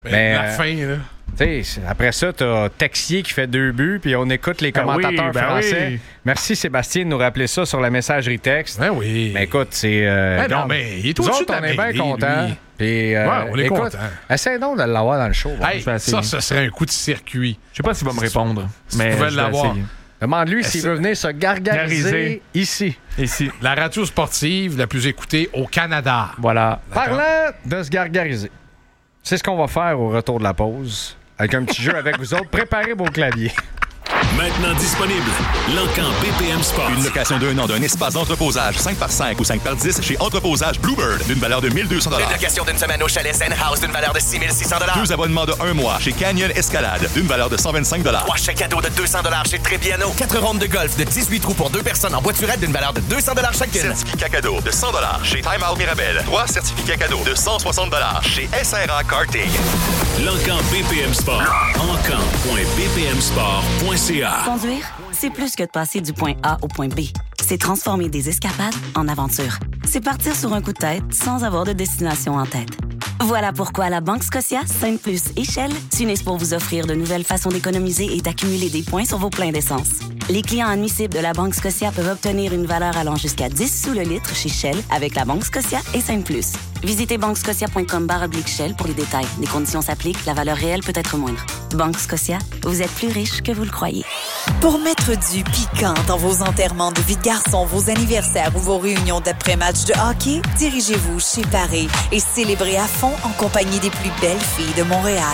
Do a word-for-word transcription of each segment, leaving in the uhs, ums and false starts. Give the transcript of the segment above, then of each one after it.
Ben, Mais, la euh, fin, là. Tu sais, après ça, t'as Texier qui fait deux buts, puis on écoute les Ben commentateurs oui, ben français. oui. Merci Sébastien de nous rappeler ça sur la messagerie texte. Ben oui. Mais écoute, c'est... Euh, Ben non, regarde, mais il est nous au-dessus autres, de la on est bien mêlée, contents. lui. Puis, euh, Ouais, on est écoute, contents. essaie donc de l'avoir dans le show. bon. Hey, je vais essayer. ça, ce serait un coup de circuit. Je sais pas s'il va me répondre, mais tu pouvais je vais l'avoir. essayer. Demande-lui s'il Essa- veut venir se gargariser Gargariser. ici. Ici. La radio sportive la plus écoutée au Canada. Voilà. Parlant de se gargariser, c'est ce qu'on va faire au retour de la pause. Avec un petit jeu avec vous autres. Préparez vos claviers. Maintenant disponible, L'Encan B P M Sport. Une location d'un an d'un espace d'entreposage cinq par cinq ou cinq par dix chez Entreposage Bluebird d'une valeur de mille deux cents dollars. Une location d'une semaine au chalet Zen House d'une valeur de six mille six cents dollars. Deux abonnements de un mois chez Canyon Escalade d'une valeur de cent vingt-cinq dollars. Trois chèques cadeaux de deux cents dollars chez Trébiano. Quatre rondes de golf de dix-huit trous pour deux personnes en voiturette d'une valeur de deux cents dollars chacune. Certificat cadeau de cent dollars chez Time Out Mirabel. Trois certificats cadeaux de cent soixante dollars chez S R A Karting. L'Encan B P M Sport. encan point b p m sport point c a. Conduire, c'est plus que de passer du point A au point B. C'est transformer des escapades en aventures. C'est partir sur un coup de tête sans avoir de destination en tête. Voilà pourquoi la Banque Scotia, Sainte-Plus et Shell s'unissent pour vous offrir de nouvelles façons d'économiser et d'accumuler des points sur vos pleins d'essence. Les clients admissibles de la Banque Scotia peuvent obtenir une valeur allant jusqu'à dix sous le litre chez Shell avec la Banque Scotia et Sainte-Plus. Visitez banquescotia point com barre oblique Shell pour les détails. Les conditions s'appliquent, la valeur réelle peut être moindre. Banque Scotia, vous êtes plus riche que vous le croyez. Pour mettre du piquant dans vos enterrements de vie de garçon, vos anniversaires ou vos réunions d'après-match de hockey, dirigez-vous chez Paris et célébrez à fond en compagnie des plus belles filles de Montréal.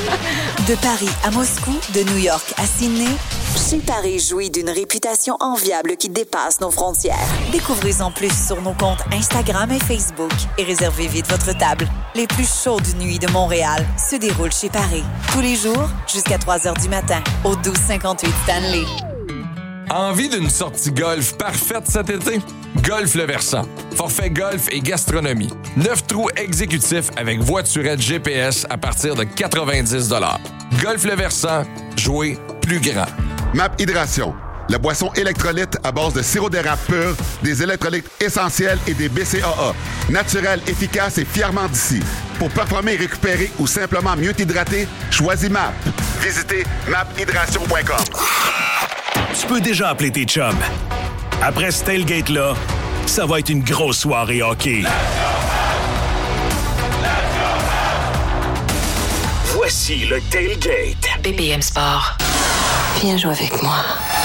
De Paris à Moscou, de New York à Sydney, chez Paris jouit d'une réputation enviable qui dépasse nos frontières. Découvrez-en plus sur nos comptes Instagram et Facebook et réservez vite votre table. Les plus chaudes nuits de Montréal se déroulent chez Paris. Tous les jours, jusqu'à trois heures du matin, au douze cinquante-huit Stanley. Envie d'une sortie golf parfaite cet été? Golf Le Versant. Forfait golf et gastronomie. Neuf trous exécutifs avec voiturette G P S à partir de quatre-vingt-dix dollars. Golf Le Versant, jouer plus grand. Map Hydration, la boisson électrolyte à base de sirop d'érable pur, des électrolytes essentiels et des B C A A. Naturel, efficace et fièrement d'ici. Pour performer et récupérer ou simplement mieux t'hydrater, choisis Map. Visitez map hydration point com. Tu peux déjà appeler tes chums. Après ce tailgate-là, ça va être une grosse soirée hockey. Voici le tailgate. B P M Sport. Viens jouer avec moi.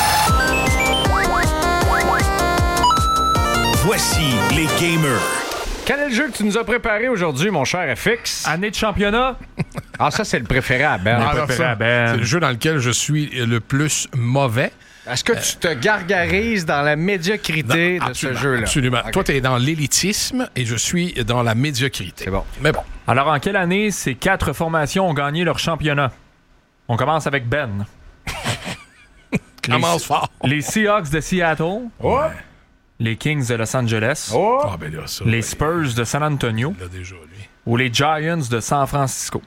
Voici les gamers. Quel est le jeu que tu nous as préparé aujourd'hui, mon cher F X? Année de championnat. Ah, ça, c'est le préféré à Ben. Ah, préféré alors ça, à Ben. c'est le jeu dans lequel je suis le plus mauvais. Est-ce que tu te gargarises dans la médiocrité Non, de absolument, ce jeu-là? Absolument. Okay. Toi, tu es dans l'élitisme et je suis dans la médiocrité. C'est bon. Mais bon. Alors, en quelle année ces quatre formations ont gagné leur championnat? On commence avec Ben. Commence fort. Les Seahawks de Seattle. Ouais. Les Kings de Los Angeles. Oh! Ah, ben là, ça. Les ouais, Spurs de San Antonio. il l'a déjà, lui. Ou les Giants de San Francisco.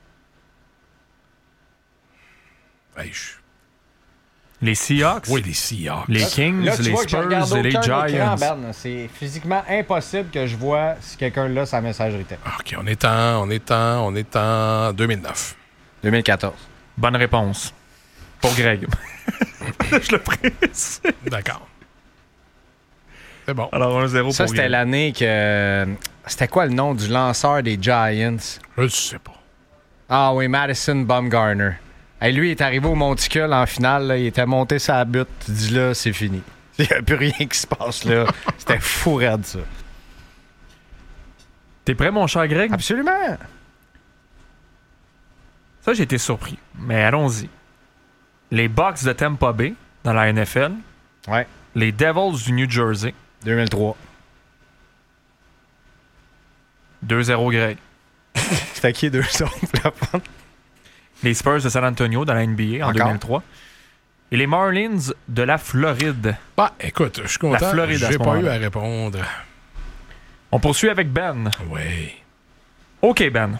Hey, je- Les Seahawks. Oui, les Seahawks. Les Kings, Là, tu les vois que je Spurs regarde et les aucun Giants. écran, Ben. C'est physiquement impossible que je vois si quelqu'un l'a sa messagerie texte. OK, on est en, on est en, on est en deux mille neuf. deux mille quatorze. Bonne réponse. Pour Greg. Je le précise. D'accord. C'est bon. Alors, un zéro Ça, pour c'était Greg. l'année que... C'était quoi le nom du lanceur des Giants? Je ne sais pas. Ah oui, Madison Bumgarner. Hey, lui, il est arrivé au monticule en finale. Là, il était monté sa butte. Tu dis là, c'est fini. Il n'y a plus rien qui se passe là. C'était fou raide, ça. T'es prêt, mon cher Greg? Absolument. Ça, j'ai été surpris. Mais allons-y. Les Bucks de Tampa Bay dans la N F L. Ouais. Les Devils du New Jersey. deux mille trois. deux zéro Greg. C'était qui deux autres? Les Spurs de San Antonio dans la N B A en Encore? deux mille trois. Et les Marlins de la Floride. Bah, écoute, je suis content. La Floride, à J'ai ce pas eu moment-là. à répondre. On poursuit avec Ben. Oui. OK, Ben.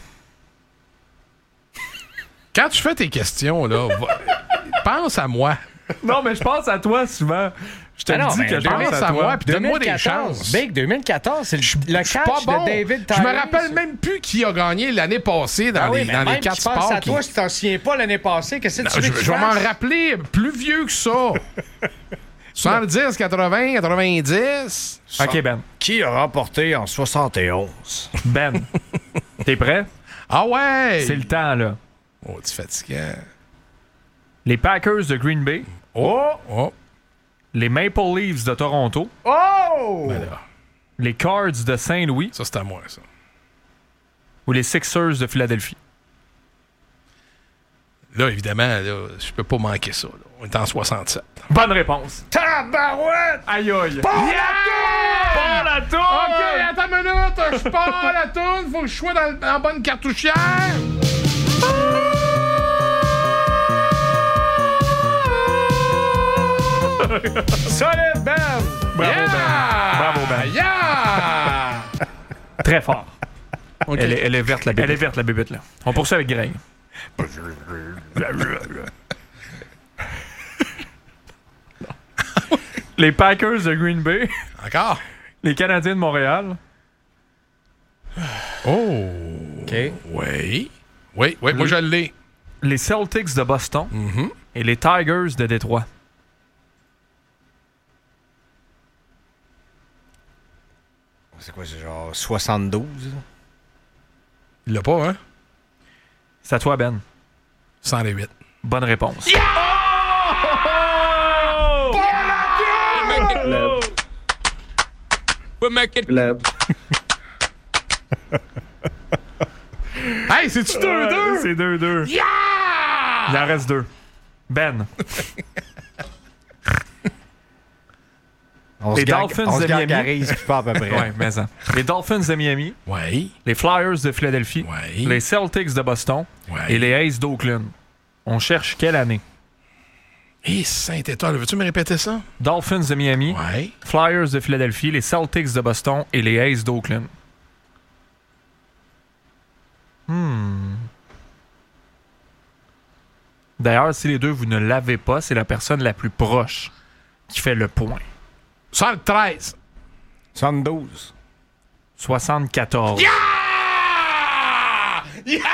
Quand tu fais tes questions, là, va- pense à moi. Non, mais je pense à toi souvent. Je te Ah le non, dis mais que je pense pense à à toi. moi, puis donne-moi des deux mille quatorze, chances. Big, deux mille quatorze, c'est le, le Je suis catch pas bon. de David Je Tyree. me rappelle ça. même plus qui a gagné l'année passée dans Ah oui, les, mais dans même les quatre je pense sports. à qui- toi, si tu t'en souviens pas l'année passée, qu'est-ce que Non, tu veux je, que je vais je m'en fasse? rappeler plus vieux que ça. soixante-dix, quatre-vingts, quatre-vingt-dix. OK, Ben. Qui a remporté en soixante et onze? Ben, t'es prêt? Ah ouais! C'est le temps, là. Oh, tu fatigant. Les Packers de Green Bay, Oh! Oh! les Maple Leafs de Toronto, Oh! Ben là, les Cards de Saint-Louis ça, c'est à moi, ça. ou les Sixers de Philadelphie. Là, évidemment, là, je peux pas manquer ça. Là. On est en soixante-sept. Bonne réponse. Tabarouette! Aïe aïe. Bon Bon la tour! OK, attends une minute. Je pars la toune. Faut que je sois dans, le- dans la bonne cartouchière. Solide, Ben! Bravo, Yeah! Ben. Bravo, Ben. Yeah! Très fort. OK. Elle, est, elle est verte, la bébête. Elle est verte, la bébête, là. On poursuit avec Greg. Les Packers de Green Bay, Encore? les Canadiens de Montréal, Oh! OK. Oui. Oui, oui, moi, je l'ai. les Celtics de Boston Mhm. et les Tigers de Détroit. C'est quoi, c'est genre soixante-douze? Il l'a pas, hein? C'est à toi, Ben. cent huit. Bonne réponse. Hey, c'est-tu deux deux? C'est deux deux. Yeah! Il en reste deux. Ben. On Les se gar- Dolphins on se de Miami. gargarise pas à peu près. Ouais, mais ça. Les Dolphins de Miami, Oui. les Flyers de Philadelphie, Oui. les Celtics de Boston Oui. et les Aces d'Oakland. On cherche quelle année? Hé, Saint-Étoile, veux-tu me répéter ça? Dolphins de Miami, Oui. Flyers de Philadelphie, les Celtics de Boston et les Aces d'Oakland. Hmm. D'ailleurs, si les deux, vous ne l'avez pas, c'est la personne la plus proche qui fait le point. soixante-treize. soixante-douze. soixante-quatorze. Yeah! Yeah!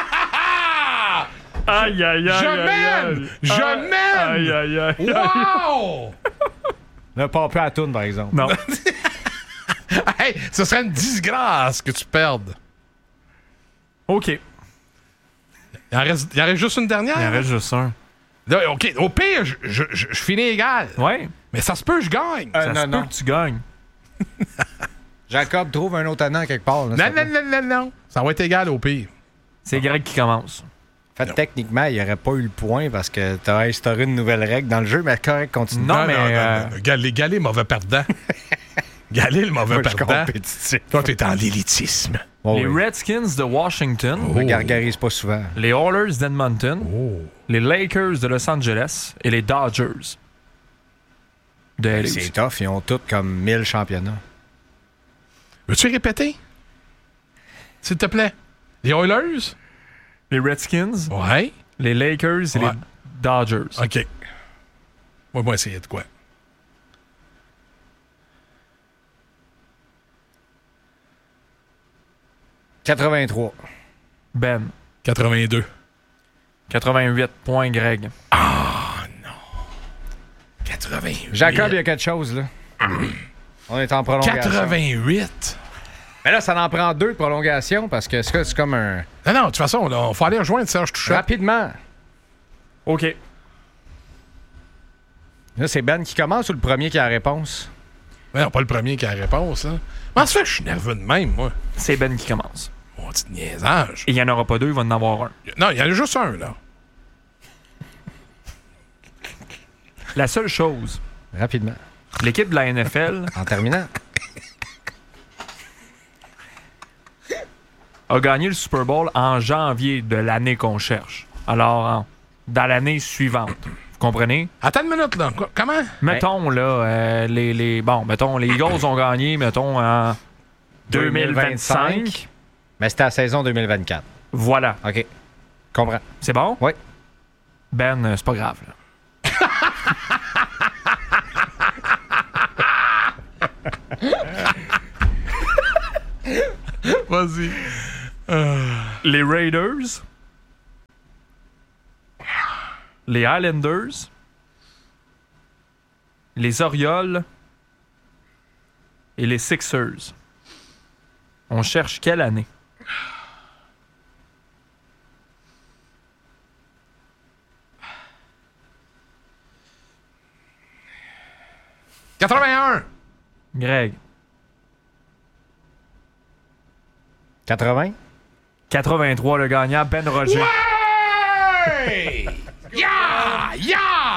Aïe, aïe, aïe, Je aïe, mène! aïe. Je Aïe, mène! Aïe, aïe, aïe. Wow! Là, pas plus à la toune, par exemple. Non. Hey, ce serait une disgrâce que tu perdes. OK. Il en reste, il en reste juste une dernière? Il en reste juste un. Là, OK, au pire, je, je, je, je finis égal. Ouais. Mais ça se peut, je gagne. Euh, Ça non, se non. peut que tu gagnes. Jacob trouve un autre année quelque part. Là, non, ça non, peut- non, non, non. Ça va être égal au pire. C'est Greg qui commence. En fait, techniquement, il n'y aurait pas eu le point parce que tu as instauré une nouvelle règle dans le jeu, mais correct, continue. Non, mais, euh, non. Galé, Galé, mauvais perdant. Galé, le mauvais Moi, je suis perdant. compétitif. Toi, t'es dans l'élitisme. Oh, les oui. Redskins de Washington, Je me gargarise pas souvent. les Oilers d'Edmonton, Oh. les Lakers de Los Angeles et les Dodgers de L A. C'est tough, ils ont tous comme mille championnats. Veux-tu répéter? S'il te plaît. Les Oilers? Les Redskins, Ouais. les Lakers et Ouais. les Dodgers. OK. Moi, moi, essayer de quoi? quatre-vingt-trois. Ben, quatre-vingt-deux. quatre-vingt-huit points Greg. quatre-vingt-huit. Jacob, il y a quelque chose, là. On est en prolongation. quatre-vingt-huit. Mais là, ça en prend deux de prolongation parce que ça, c'est comme un... Non, non, de toute façon, il faut aller rejoindre Serge Touchette. Rapidement. OK. Là, c'est Ben qui commence ou le premier qui a la réponse? Mais non, pas le premier qui a la réponse. Hein. Comment ça fait que je suis nerveux de même, moi? C'est Ben qui commence. Mon petit niaisage. Et il n'y en aura pas deux, il va en avoir un. Non, il y en a juste un, là. La seule chose, Rapidement. l'équipe de la N F L En terminant. a gagné le Super Bowl en janvier de l'année qu'on cherche. Alors, en- dans l'année suivante. Vous comprenez? Attends une minute, là. Quoi- Comment? Mettons, là, euh, les, les... Bon, mettons, les Eagles ont gagné, mettons, en deux mille vingt-cinq. Mais c'était la saison deux mille vingt-quatre. Voilà. OK. Comprends. C'est bon? Oui. Ben, euh, c'est pas grave, là. Vas-y. Euh... Les Raiders. Les Highlanders. Les Orioles. Et les Sixers. On cherche quelle année? quatre-vingt-un. Greg. quatre-vingts. quatre-vingt-trois, le gagnant, Ben Roger. Ouais! Ya! Ya!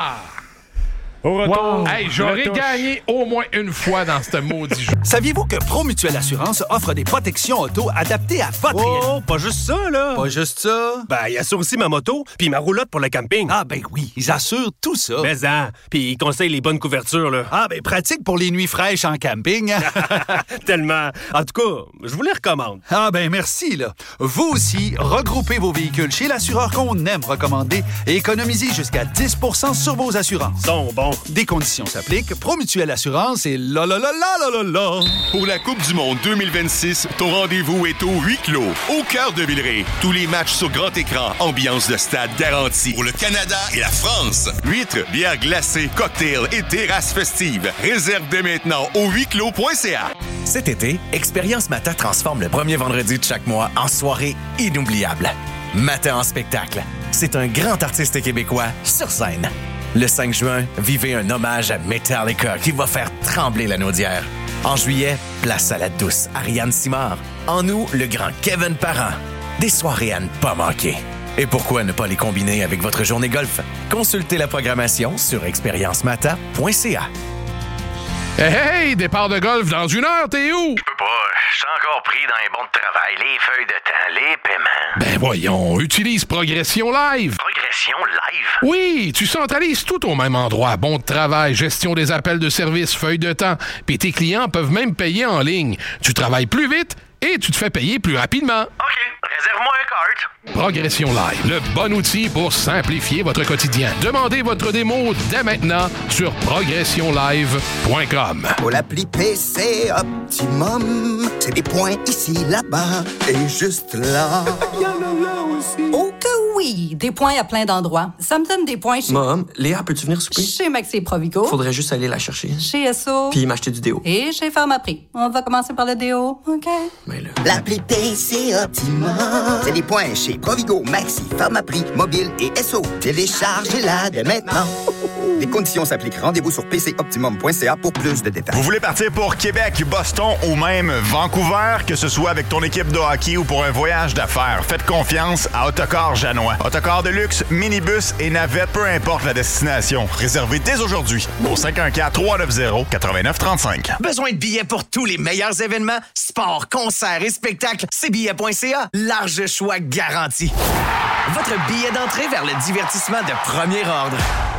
Au retour. Wow. Hey, j'aurais gagné au moins une fois dans ce maudit jeu. Saviez-vous que Promutuelle Assurance offre des protections auto adaptées à votre Oh, réalité? pas juste ça, là. Pas juste ça. Ben, il assure aussi ma moto puis ma roulotte pour le camping. Ah, ben oui, ils assurent tout ça. Mais hein, puis ils conseillent les bonnes couvertures, là. Ah, ben pratique pour les nuits fraîches en camping. Tellement. En tout cas, je vous les recommande. Ah, ben merci, là. Vous aussi, regroupez vos véhicules chez l'assureur qu'on aime recommander et économisez jusqu'à dix pour cent sur vos assurances. Sont bons. Des conditions s'appliquent. Promutuelle Assurance et la la la la la la la. Pour la Coupe du monde deux mille vingt-six, ton rendez-vous est au huis clos, au cœur de Villeray. Tous les matchs sur grand écran, ambiance de stade garantie. Pour le Canada et la France, huîtres, bières glacées, cocktails et terrasses festives. Réserve dès maintenant au huis clos point c a. Cet été, Expérience Mata transforme le premier vendredi de chaque mois en soirée inoubliable. Mata en spectacle. C'est un grand artiste québécois sur scène. Le cinq juin, vivez un hommage à Metallica qui va faire trembler la naudière. En juillet, place à la douce Ariane Simard. En août, le grand Kevin Parent. Des soirées à ne pas manquer. Et pourquoi ne pas les combiner avec votre journée golf? Consultez la programmation sur expérience mata point c a. Hey, hey, départ de golf dans une heure, t'es où? Je peux pas, je suis encore pris dans les bons de travail, les feuilles de temps, les paiements. Ben voyons, utilise Progression Live. Progression Live? Oui, tu centralises tout au même endroit. Bon de travail, gestion des appels de service, feuilles de temps. Puis tes clients peuvent même payer en ligne. Tu travailles plus vite et tu te fais payer plus rapidement. OK, réserve-moi un cart. Progression Live, le bon outil pour simplifier votre quotidien. Demandez votre démo dès maintenant sur progression live point com. Pour l'appli P C Optimum, c'est des points ici, là-bas et juste là. Oh que oui! Des points à plein d'endroits. Ça me donne des points chez... Mom, Léa, peux-tu venir souper? Chez Maxi Provigo. Faudrait juste aller la chercher. Chez S O. Puis m'acheter du déo. Et chez Pharmaprix. On va commencer par le déo, OK? Mais là... L'appli P C Optimum, c'est des points chez Provigo, Maxi, Pharmaprix, Mobile et S O. Téléchargez-la dès maintenant. Les conditions s'appliquent. Rendez-vous sur p c optimum point c a pour plus de détails. Vous voulez partir pour Québec, Boston ou même Vancouver, que ce soit avec ton équipe de hockey ou pour un voyage d'affaires, faites confiance à Autocar Janois. Autocar de luxe, minibus et navette, peu importe la destination. Réservez dès aujourd'hui au cinq un quatre, trois neuf zéro, neuf neuf trois cinq. Besoin de billets pour tous les meilleurs événements, sports, concerts et spectacles? c billets point c a. Large choix garanti. Votre billet d'entrée vers le divertissement de premier ordre.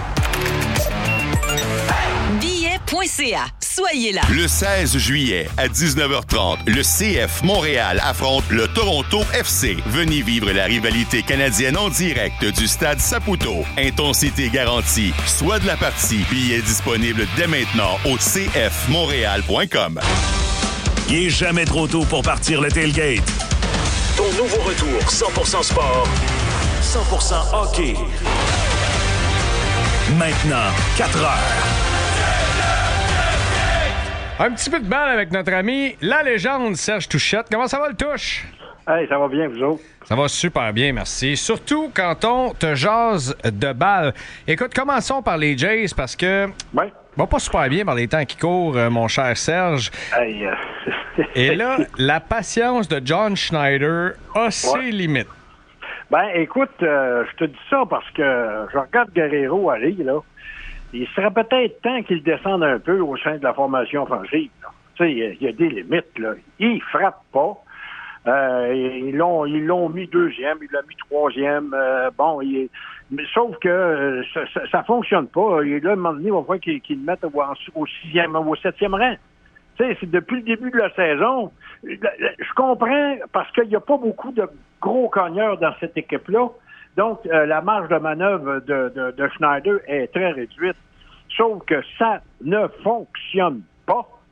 billets point c a. Soyez là. Le seize juillet à dix-neuf heures trente, le C F Montréal affronte le Toronto F C. Venez vivre la rivalité canadienne en direct du stade Saputo. Intensité garantie. Soit de la partie. Billets disponibles dès maintenant au c f montréal point com. Il est jamais trop tôt pour partir le tailgate. Ton nouveau retour cent pour cent sport, cent pour cent hockey. Maintenant, quatre heures. Un petit peu de balle avec notre ami, la légende Serge Touchette. Comment ça va, le touche? Hey, ça va bien, vous autres? Ça va super bien, merci. Surtout quand on te jase de balle. Écoute, commençons par les Jays parce que... Ouais. Va pas super bien par les temps qui courent, mon cher Serge. Hey, euh... Et là, la patience de John Schneider a ses ouais. limites. Ben, écoute, euh, je te dis ça parce que je regarde Guerrero aller, là. Il serait peut-être temps qu'il descende un peu au sein de la formation offensive. Tu sais, il y a des limites, là. Il frappe pas. Euh, ils l'ont ils l'ont mis deuxième, ils l'ont mis troisième. Euh, bon, il est... Mais sauf que euh, ça, ça, ça fonctionne pas. Et là, à un moment donné, il va falloir qu'ils, qu'ils le mettent au, au sixième, au septième rang. Tu sais, c'est depuis le début de la saison. Je comprends parce qu'il n'y a pas beaucoup de gros cogneurs dans cette équipe-là. Donc, euh, la marge de manœuvre de, de, de Schneider est très réduite. Sauf que ça ne fonctionne pas.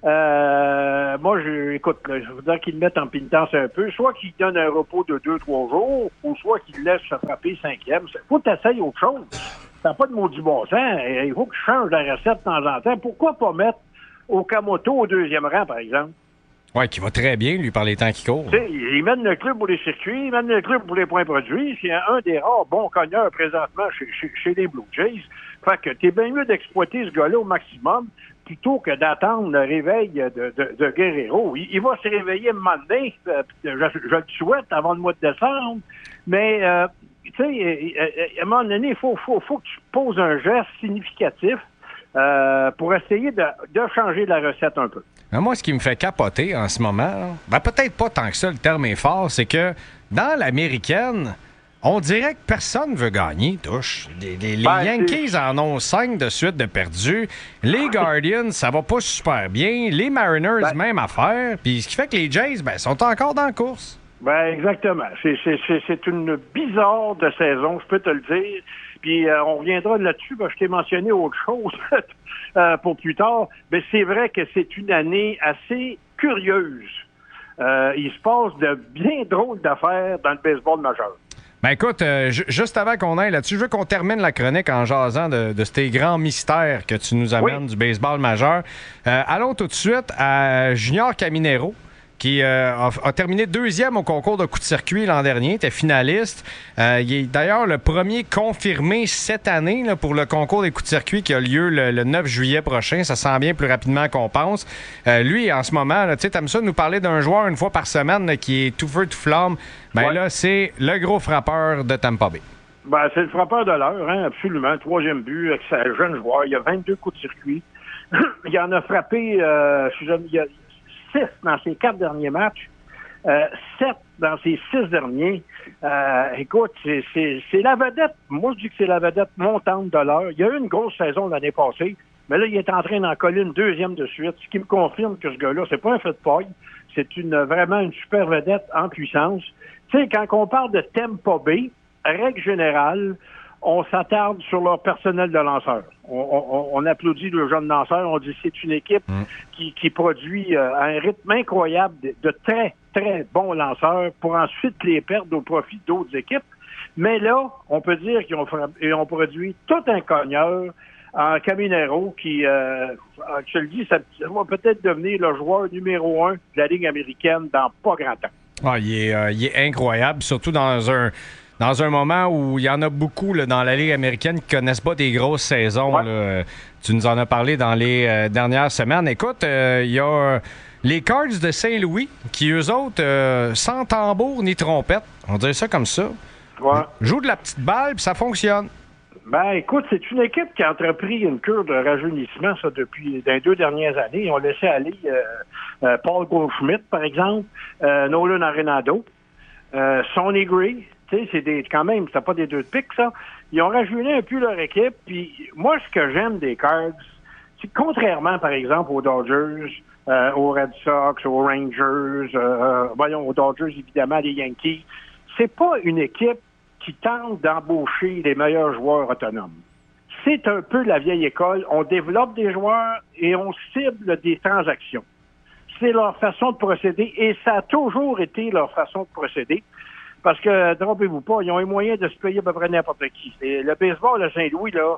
Euh, moi, je, écoute, là, je voudrais qu'ils le mettent en pénitence un peu. Soit qu'ils donnent un repos de deux, trois jours, ou soit qu'ils le laissent se frapper cinquième. Il faut que tu essayes autre chose. Ça n'a pas de mot du bon sens. Il faut que tu changes la recette de temps en temps. Pourquoi pas mettre Okamoto au deuxième rang, par exemple? Oui, qui va très bien, lui, par les temps qui courent. Tu sais, il mène le club pour les circuits, il mène le club pour les points produits. C'est un des rares bons cogneurs présentement chez, chez, chez les Blue Jays. Fait que t'es bien mieux d'exploiter ce gars-là au maximum plutôt que d'attendre le réveil de, de, de Guerrero. Il, il va se réveiller un moment donné, euh, je, je le souhaite, avant le mois de décembre, mais euh, tu sais, à un moment donné, il faut, faut, faut que tu poses un geste significatif euh, pour essayer de, de changer la recette un peu. Mais moi, ce qui me fait capoter en ce moment, ben peut-être pas tant que ça, le terme est fort, c'est que dans l'américaine, on dirait que personne veut gagner, touche. Les, les, les ben, Yankees c'est... en ont cinq de suite de perdus. Les Guardians, ça va pas super bien. Les Mariners, ben... même affaire. Puis ce qui fait que les Jays, ben, sont encore dans la course. Ben exactement. C'est, c'est, c'est, c'est une bizarre de saison, je peux te le dire. Puis euh, on reviendra là-dessus, parce que je t'ai mentionné autre chose euh, pour plus tard. Mais c'est vrai que c'est une année assez curieuse. Euh, il se passe de bien drôles d'affaires dans le baseball majeur. Ben écoute, euh, j- juste avant qu'on aille là-dessus, je veux qu'on termine la chronique en jasant de, de ces grands mystères que tu nous amènes oui. du baseball majeur. Euh, allons tout de suite à Junior Caminero, qui euh, a, a terminé deuxième au concours de coup de circuit l'an dernier, était finaliste. Euh, il est d'ailleurs le premier confirmé cette année là, pour le concours des coups de circuit qui a lieu le, le neuf juillet prochain. Ça s'en vient plus rapidement qu'on pense. Euh, lui, en ce moment, tu sais, t'aimes ça nous parler d'un joueur une fois par semaine là, qui est tout feu, tout flamme. Ben ouais. Là, c'est le gros frappeur de Tampa Bay. Ben, c'est le frappeur de l'heure, hein, absolument. Troisième but avec sa jeune joueur. Il y a vingt-deux coups de circuit. Il en a frappé, euh, je suis il y a six dans ses quatre derniers matchs, euh, sept dans ses six derniers. Euh, écoute, c'est, c'est, c'est la vedette. Moi, je dis que c'est la vedette montante de l'heure. Il y a eu une grosse saison l'année passée, mais là, il est en train d'en coller une deuxième de suite, ce qui me confirme que ce gars-là, c'est pas un fait de paille. C'est une, vraiment une super vedette en puissance. Tu sais, quand on parle de Tampa Bay, règle générale, on s'attarde sur leur personnel de lanceurs. On, on, on applaudit le jeune lanceur. On dit que c'est une équipe mm. qui, qui produit euh, à un rythme incroyable de, de très, très bons lanceurs pour ensuite les perdre au profit d'autres équipes. Mais là, on peut dire qu'ils ont, ils ont produit tout un cogneur en Caminero qui, euh, je te le dis, ça, ça va peut-être devenir le joueur numéro un de la Ligue américaine dans pas grand temps. Ah, il est, euh, il est incroyable, surtout dans un... Dans un moment où il y en a beaucoup là, dans la Ligue américaine qui ne connaissent pas des grosses saisons. Ouais. Là. Tu nous en as parlé dans les euh, dernières semaines. Écoute, il euh, y a euh, les Cards de Saint-Louis qui, eux autres, euh, sans tambour ni trompette, on dirait ça comme ça, ouais. jouent de la petite balle puis ça fonctionne. Ben, écoute, c'est une équipe qui a entrepris une cure de rajeunissement ça, depuis les deux dernières années. Ils ont laissé aller euh, euh, Paul Goldschmidt, par exemple, euh, Nolan Arenado, euh, Sonny Gray. C'est des, quand même, c'est pas des deux de pique, ça. Ils ont rajeuni un peu leur équipe. Puis moi, ce que j'aime des Cards, c'est que contrairement, par exemple, aux Dodgers, euh, aux Red Sox, aux Rangers, euh, voyons, aux Dodgers, évidemment, les Yankees, c'est pas une équipe qui tente d'embaucher les meilleurs joueurs autonomes. C'est un peu la vieille école. On développe des joueurs et on cible des transactions. C'est leur façon de procéder et ça a toujours été leur façon de procéder. Parce que, trompez-vous pas, ils ont les moyens de se payer à peu près n'importe qui. Et le baseball à Saint-Louis, là,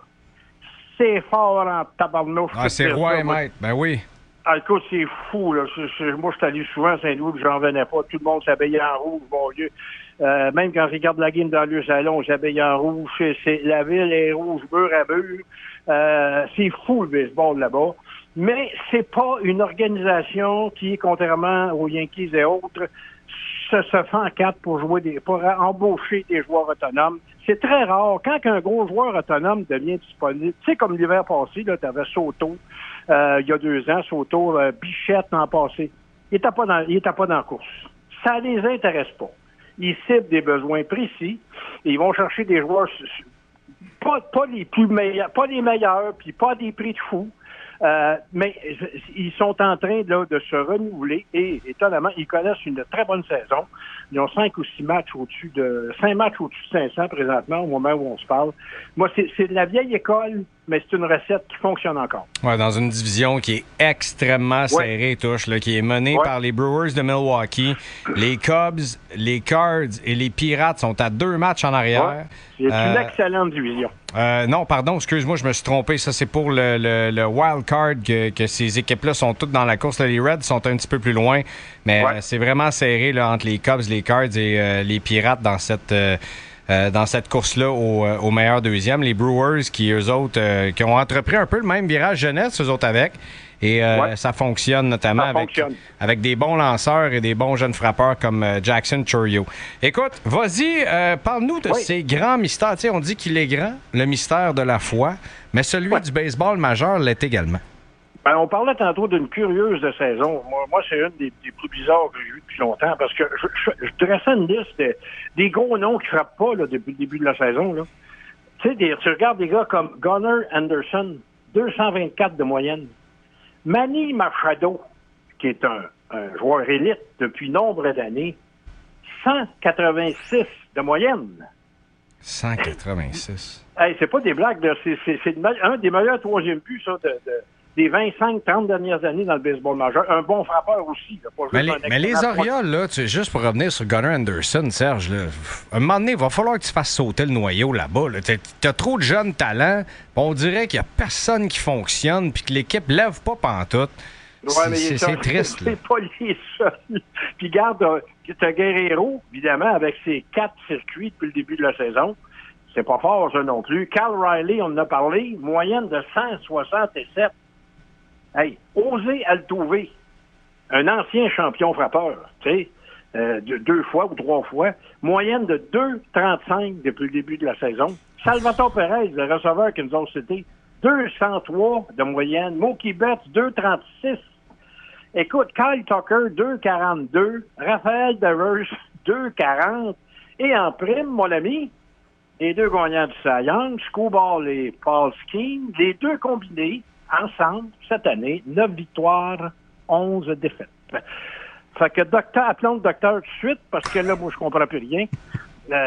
c'est fort en tabarnouche. Ah, c'est roi et maître, ben oui. Ah, écoute, c'est fou, là. Je, je, moi, je suis allé souvent à Saint-Louis, puis j'en venais pas. Tout le monde s'habillait en rouge, mon Dieu. Euh, même quand je regarde la game dans le salon, on s'habille en rouge. C'est, c'est, la ville est rouge, mur à mur. Euh, c'est fou, le baseball, là-bas. Mais c'est pas une organisation qui, contrairement aux Yankees et autres, se, se fait en quatre pour jouer des, pour embaucher des joueurs autonomes. C'est très rare. Quand un gros joueur autonome devient disponible, tu sais, comme l'hiver passé, là, t'avais Soto, euh, il y a deux ans, Soto, euh, Bichette l'an passé. Il était pas dans, il était pas dans la course. Ça les intéresse pas. Ils ciblent des besoins précis et ils vont chercher des joueurs pas, pas les plus meilleurs, pas les meilleurs, puis pas des prix de fou. Euh, mais ils sont en train là, de se renouveler et étonnamment, ils connaissent une très bonne saison. Ils ont cinq ou six matchs au-dessus de cinq matchs au-dessus de cinq cents présentement au moment où on se parle. Moi, c'est, c'est de la vieille école mais c'est une recette qui fonctionne encore. Ouais, dans une division qui est extrêmement serrée, ouais. touche, là, qui est menée ouais. par les Brewers de Milwaukee. Les Cubs, les Cards et les Pirates sont à deux matchs en arrière. Ouais. C'est euh, une excellente division. Euh, non, pardon, excuse-moi, je me suis trompé. Ça, c'est pour le, le, le wild card que, que ces équipes-là sont toutes dans la course. Là, les Reds sont un petit peu plus loin, mais ouais. euh, c'est vraiment serré là, entre les Cubs, les Cards et euh, les Pirates dans cette... Euh, Euh, dans cette course-là au, au meilleur deuxième. Les Brewers qui, eux autres, euh, qui ont entrepris un peu le même virage jeunesse, eux autres avec. Et euh, ouais. ça fonctionne notamment ça avec, fonctionne. avec des bons lanceurs et des bons jeunes frappeurs comme euh, Jackson Chourio. Écoute, vas-y, euh, parle-nous de oui. ces grands mystères. Tu sais, on dit qu'il est grand, le mystère de la foi, mais celui ouais. du baseball majeur l'est également. Ben, on parlait tantôt d'une curieuse de saison. Moi, moi c'est une des, des plus bizarres que j'ai vues depuis longtemps parce que je, je, je dressais une liste de, des gros noms qui frappent pas là, depuis le début de la saison. Là. Tu sais, des, tu regardes des gars comme Gunnar Anderson, deux cent vingt-quatre de moyenne. Manny Machado, qui est un, un joueur élite depuis nombre d'années, cent quatre-vingt-six de moyenne. cent quatre-vingt-six. Hey, c'est pas des blagues, là. C'est, c'est, c'est un des meilleurs troisième buts, ça, de... de des vingt-cinq trente dernières années dans le baseball majeur. Un bon frappeur aussi. Là, pas mais juste les, mais les Orioles, là, tu sais, juste pour revenir sur Gunnar Anderson, Serge, là, à un moment donné, il va falloir que tu fasses sauter le noyau là-bas. Là. Tu as trop de jeunes talents. On dirait qu'il n'y a personne qui fonctionne puis que l'équipe ne lève pas pantoute. Ouais, mais c'est, c'est, c'est triste. C'est pas les seuls. Puis garde, tu as Guerrero, évidemment, avec ses quatre circuits depuis le début de la saison. C'est pas fort, ça non plus. Cal Riley, on en a parlé, moyenne de cent soixante-sept. Hey, José Altuve, un ancien champion frappeur, tu sais, euh, de, deux fois ou trois fois, moyenne de deux trente-cinq depuis le début de la saison. Salvatore Perez, le receveur qui nous a cité, deux cent trois de moyenne. Mookie Betts, deux trente-six. Écoute, Kyle Tucker, deux quarante-deux. Raphaël Devers, deux quarante. Et en prime, mon ami, les deux gagnants du Cy Young, Screwball et Paul Skeens, les deux combinés, ensemble, cette année, neuf victoires, onze défaites. Fait que docteur, appelons le docteur tout de suite, parce que là, moi, je comprends plus rien. Euh...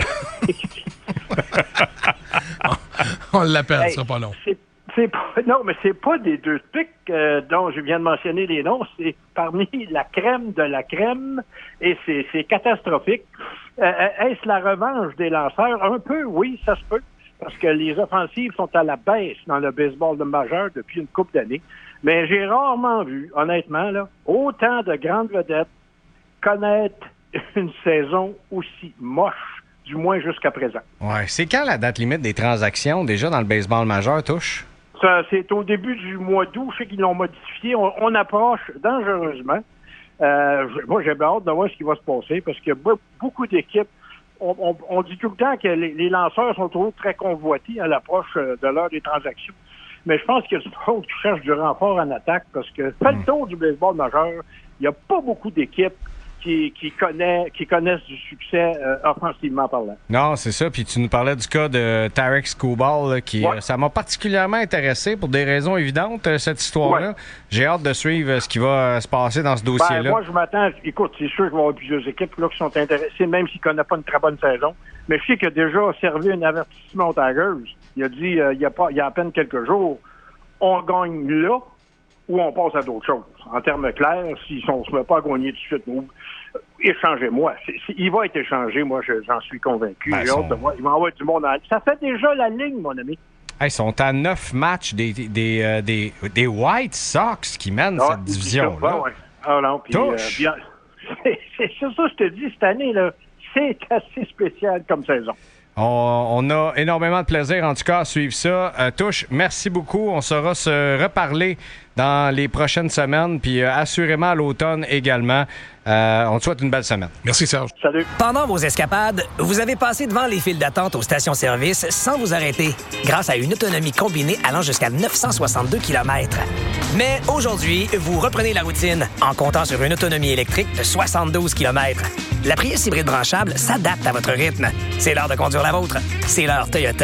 On l'appelle, hey, ça pas long. C'est, c'est pas, non, mais c'est pas des deux pics euh, dont je viens de mentionner les noms, c'est parmi la crème de la crème, et c'est, c'est catastrophique. Euh, est-ce la revanche des lanceurs? Un peu, oui, ça se peut. Parce que les offensives sont à la baisse dans le baseball de majeur depuis une couple d'années. Mais j'ai rarement vu, honnêtement, là, autant de grandes vedettes connaître une saison aussi moche, du moins jusqu'à présent. Ouais. C'est quand la date limite des transactions, déjà, dans le baseball majeur, touche? Ça, c'est au début du mois d'août. Je sais qu'ils l'ont modifié. On, on approche dangereusement. Euh, moi, j'ai hâte de voir ce qui va se passer parce qu'il y a beaucoup d'équipes. On, on, on dit tout le temps que les, les lanceurs sont toujours très convoités à l'approche de l'heure des transactions. Mais je pense qu'il y a du monde qui cherche du renfort en attaque parce que, fait le tour du baseball majeur, il n'y a pas beaucoup d'équipes qui, qui, connaît, qui connaissent du succès euh, offensivement parlant. Non, c'est ça. Puis tu nous parlais du cas de Tarek Skubal, là, qui ouais. euh, ça m'a particulièrement intéressé pour des raisons évidentes, euh, cette histoire-là. Ouais. J'ai hâte de suivre euh, ce qui va euh, se passer dans ce dossier-là. Ben, moi, je m'attends... Écoute, c'est sûr qu'il va y avoir plusieurs équipes là, qui sont intéressées, même s'il ne connaît pas une très bonne saison. Mais je sais qu'il a déjà servi un avertissement aux Tigers. Il a dit, euh, il, y a pas, il y a à peine quelques jours, on gagne là ou on passe à d'autres choses. En termes clairs, si on ne se met pas à gagner tout de suite, nous, échangez-moi. C'est, c'est, il va être échangé, moi, je, j'en suis convaincu. Ben, J'ai son... hâte de voir. Il va envoyer du monde en... Ça fait déjà la ligne, mon ami. Hey, ils sont à neuf matchs des, des, des, euh, des, des White Sox qui mènent ah, cette division-là. Ouais. Ah non, puis... Euh, bien, c'est, c'est ça, je te dis, cette année, là, c'est assez spécial comme saison. On, on a énormément de plaisir, en tout cas, à suivre ça. Euh, Touche, merci beaucoup. On saura se reparler dans les prochaines semaines, puis euh, assurément à l'automne également. Euh, on te souhaite une belle semaine. Merci, Serge. Salut. Pendant vos escapades, vous avez passé devant les files d'attente aux stations-service sans vous arrêter, grâce à une autonomie combinée allant jusqu'à neuf cent soixante-deux kilomètres. Mais aujourd'hui, vous reprenez la routine en comptant sur une autonomie électrique de soixante-douze kilomètres. La Prius hybride branchable s'adapte à votre rythme. C'est l'heure de conduire la vôtre. C'est l'heure Toyota.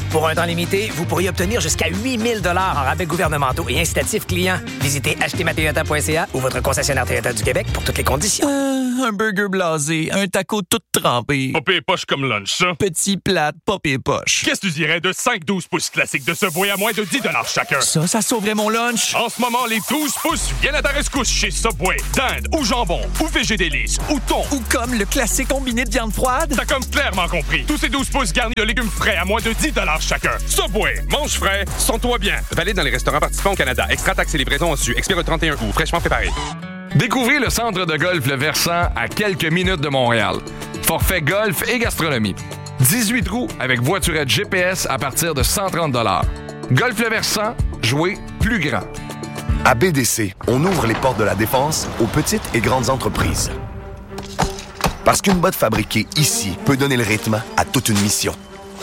Pour un temps limité, vous pourriez obtenir jusqu'à huit mille dollars en rabais gouvernementaux et incitatifs clients. Visitez acheter ma toyota point c a ou votre concessionnaire Toyota du Québec pour toutes les conditions. Euh, un burger blasé, un taco tout trempé. Pas pire poche comme lunch, ça. Petit plat, pas pire poche. Qu'est-ce que tu dirais de cinq douze pouces classiques de Subway à moins de dix dollars chacun? Ça, ça sauverait mon lunch. En ce moment, les douze pouces viennent à ta rescousse chez Subway. Dinde ou jambon ou végé délice ou thon. Ou comme le classique combiné de viande froide. T'as comme clairement compris. Tous ces douze pouces garnis de légumes frais à moins de dix dollars chacun. Subway, mange frais, sens-toi bien. Valide dans les restaurants participants au Canada. Extra taxes et livraison reçues. Expire le trente et un août. Fraîchement préparé. Découvrez le centre de golf Le Versant à quelques minutes de Montréal. Forfait golf et gastronomie. dix-huit trous avec voiturette G P S à partir de cent trente dollars. Golf Le Versant, jouez plus grand. À B D C, on ouvre les portes de la défense aux petites et grandes entreprises. Parce qu'une botte fabriquée ici peut donner le rythme à toute une mission.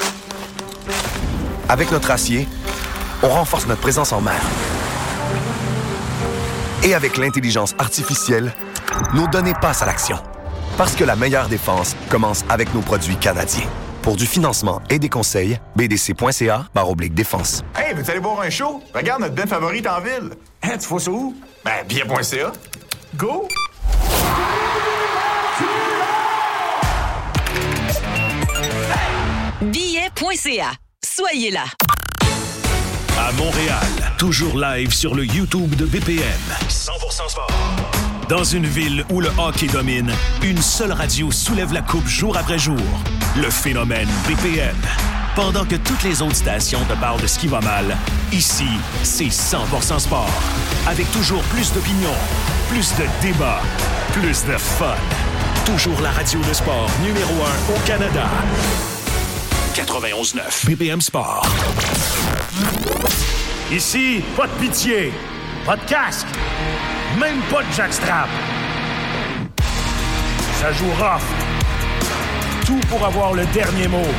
Avec notre acier, on renforce notre présence en mer. Et avec l'intelligence artificielle, nos données passent à l'action. Parce que la meilleure défense commence avec nos produits canadiens. Pour du financement et des conseils, b d c point c a barre oblique défense. Hey, veux-tu aller voir un show? Regarde notre band favorite en ville. Hein, tu vois ça où? Ben, billet point c a. Go! billet point c a. Soyez là. À Montréal, toujours live sur le YouTube de B P M. cent pour cent sport. Dans une ville où le hockey domine, une seule radio soulève la coupe jour après jour. Le phénomène B P M. Pendant que toutes les autres stations te parlent de ce qui va mal, ici, c'est cent pour cent sport. Avec toujours plus d'opinions, plus de débats, plus de fun. Toujours la radio de sport numéro un au Canada. quatre-vingt-onze neuf B P M Sport. Ici, pas de pitié, pas de casque, même pas de jackstrap. Ça joue rough. Tout pour avoir le dernier mot.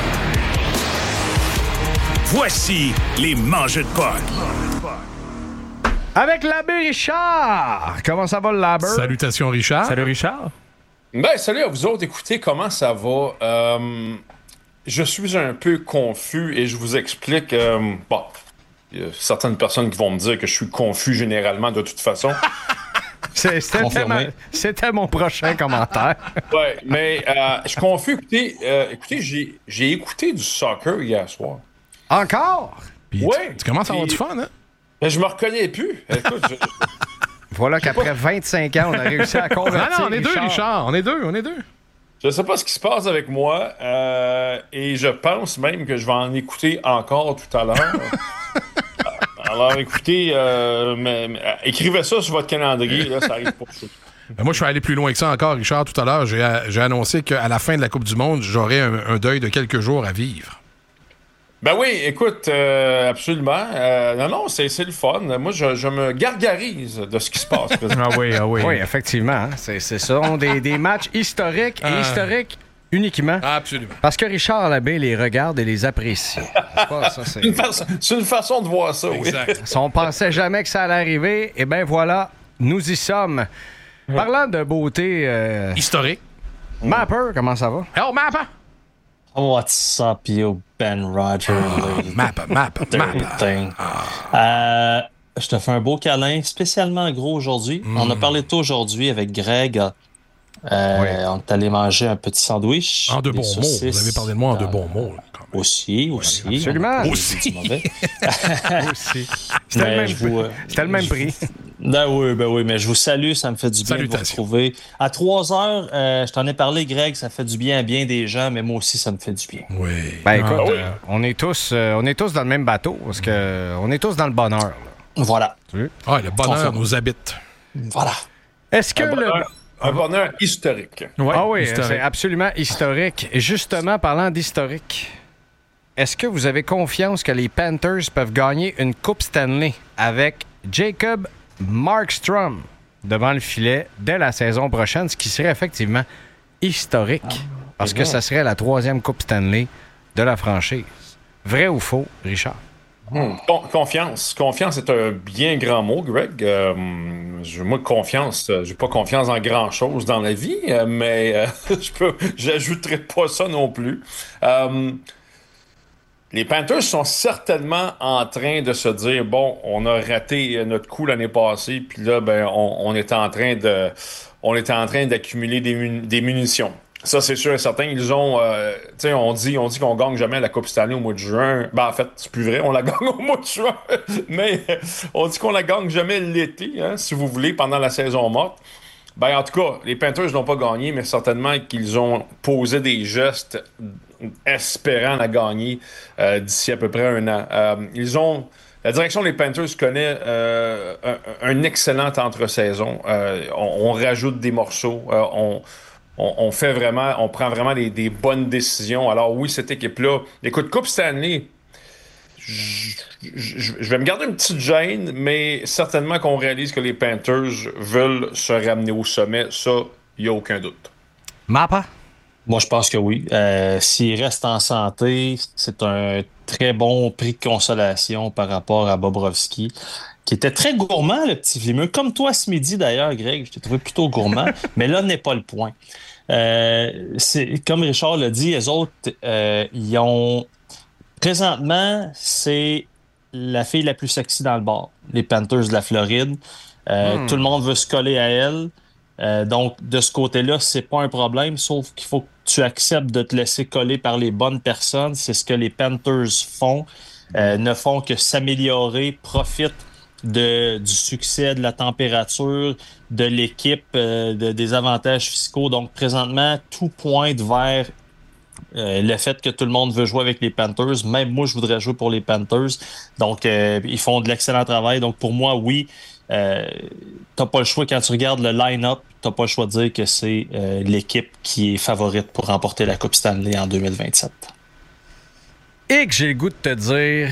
Voici les mangeux de potes. Avec l'abbé Richard. Comment ça va, l'abbé? Salutations, Richard. Salut, Richard. Ben, salut à vous autres. Écoutez, comment ça va? Euh, je suis un peu confus et je vous explique. Euh, bon, il y a certaines personnes qui vont me dire que je suis confus généralement de toute façon. C'est, c'était, ma, c'était mon prochain commentaire. Ouais, mais euh, je suis confus. Écoutez, euh, écoutez j'ai, j'ai écouté du soccer hier soir. Encore? Oui. Tu, tu commences à avoir du fun, hein? Ben, je me reconnais plus. Écoute, je... Voilà qu'après pas... vingt-cinq ans, on a réussi à convertir. Non, non, on est Richard. deux, Richard. On est deux, on est deux. Je sais pas ce qui se passe avec moi euh, et je pense même que je vais en écouter encore tout à l'heure. Alors, écoutez, euh, mais, mais, écrivez ça sur votre calendrier, là, ça arrive pas. Ben moi, je suis allé plus loin que ça encore, Richard. Tout à l'heure, j'ai, j'ai annoncé qu'à la fin de la Coupe du Monde, j'aurais un, un deuil de quelques jours à vivre. Ben oui, écoute, euh, absolument. Euh, non, non, c'est, c'est le fun. Moi, je, je me gargarise de ce qui se passe. ah oui, ah oui. Oui, effectivement. Hein. C'est, c'est ça. Des, des matchs historiques et euh... historiques uniquement. Absolument. Parce que Richard Labbé les regarde et les apprécie. C'est, pas, ça, c'est... Une façon, c'est une façon de voir ça, exact. Oui. Si on pensait jamais que ça allait arriver, eh bien voilà, nous y sommes. Ouais. Parlant de beauté... Euh... historique. Mapper, comment ça va? Hello, Mapper! What's up, you Ben Rogers? Mapper, Mapper, Mapper. Euh, je te fais un beau câlin, spécialement gros aujourd'hui. Mm. On a parlé de toi aujourd'hui avec Greg. Euh, oui. On est allé manger un petit sandwich. En de bons mots. Vous avez parlé de moi en de bons mots. Aussi, aussi. Oui, absolument. Aussi. aussi. C'était le même, vous, euh, c'était le même prix. Ben oui, ben oui, mais je vous salue, ça me fait du bien de vous retrouver. À trois heures, euh, je t'en ai parlé, Greg, ça fait du bien à bien des gens, mais moi aussi, ça me fait du bien. Oui. Ben écoute, ah, oui. Euh, on, est tous, euh, on est tous dans le même bateau, parce que euh, on est tous dans le bonheur. Là. Voilà. Ah, le bonheur nous habite. Voilà. Est-ce que un le... bonheur, un bonheur historique. Ouais, ah oui, historique. C'est absolument historique. Et justement, parlant d'historique, est-ce que vous avez confiance que les Panthers peuvent gagner une Coupe Stanley avec Jacob Markstrom devant le filet dès la saison prochaine, ce qui serait effectivement historique, ah, parce que ça serait la troisième Coupe Stanley de la franchise. Vrai ou faux, Richard? Hmm. Con- confiance. Confiance est un bien grand mot, Greg. Euh, moi, confiance, j'ai pas confiance en grand-chose dans la vie, mais euh, je peux, j'ajouterai pas ça non plus. Euh, les Panthers sont certainement en train de se dire, bon, on a raté notre coup l'année passée, puis là, ben, on, on était en train de, on était en train d'accumuler des, mun- des munitions. Ça, c'est sûr et certain. Ils ont, euh, tu sais, on dit, on dit qu'on gagne jamais la Coupe Stanley au mois de juin. Ben, en fait, c'est plus vrai, on la gagne au mois de juin. Mais on dit qu'on la gagne jamais l'été, hein, si vous voulez, pendant la saison morte. Ben, en tout cas, les Panthers n'ont pas gagné, mais certainement qu'ils ont posé des gestes espérant la gagner euh, d'ici à peu près un an. Euh, ils ont... La direction des Panthers connaît euh, un, un excellent entre-saison. Euh, on, on rajoute des morceaux. Euh, on, on, on fait vraiment... On prend vraiment des, des bonnes décisions. Alors oui, cette équipe-là... Écoute, Coupe Stanley... Je, je, je vais me garder une petite gêne, mais certainement qu'on réalise que les Panthers veulent se ramener au sommet. Ça, il n'y a aucun doute. Mappa? Moi, je pense que oui. Euh, s'il reste en santé, c'est un très bon prix de consolation par rapport à Bobrovski, qui était très gourmand, le petit Vimeux. Comme toi ce midi, d'ailleurs, Greg, je t'ai trouvé plutôt gourmand, mais là n'est pas le point. Euh, c'est, comme Richard l'a dit, les autres, euh, ils ont... Présentement, c'est la fille la plus sexy dans le bar, les Panthers de la Floride. Euh, hmm. Tout le monde veut se coller à elle. Euh, donc, de ce côté-là, c'est pas un problème, sauf qu'il faut que tu acceptes de te laisser coller par les bonnes personnes. C'est ce que les Panthers font. Euh, ne font que s'améliorer, profitent de, du succès, de la température, de l'équipe, euh, de, des avantages fiscaux. Donc, présentement, tout pointe vers euh, le fait que tout le monde veut jouer avec les Panthers. Même moi, je voudrais jouer pour les Panthers. Donc, euh, ils font de l'excellent travail. Donc, pour moi, oui, Euh, t'as pas le choix quand tu regardes le line-up, t'as pas le choix de dire que c'est euh, l'équipe qui est favorite pour remporter la Coupe Stanley en deux mille vingt-sept. Et que j'ai le goût de te dire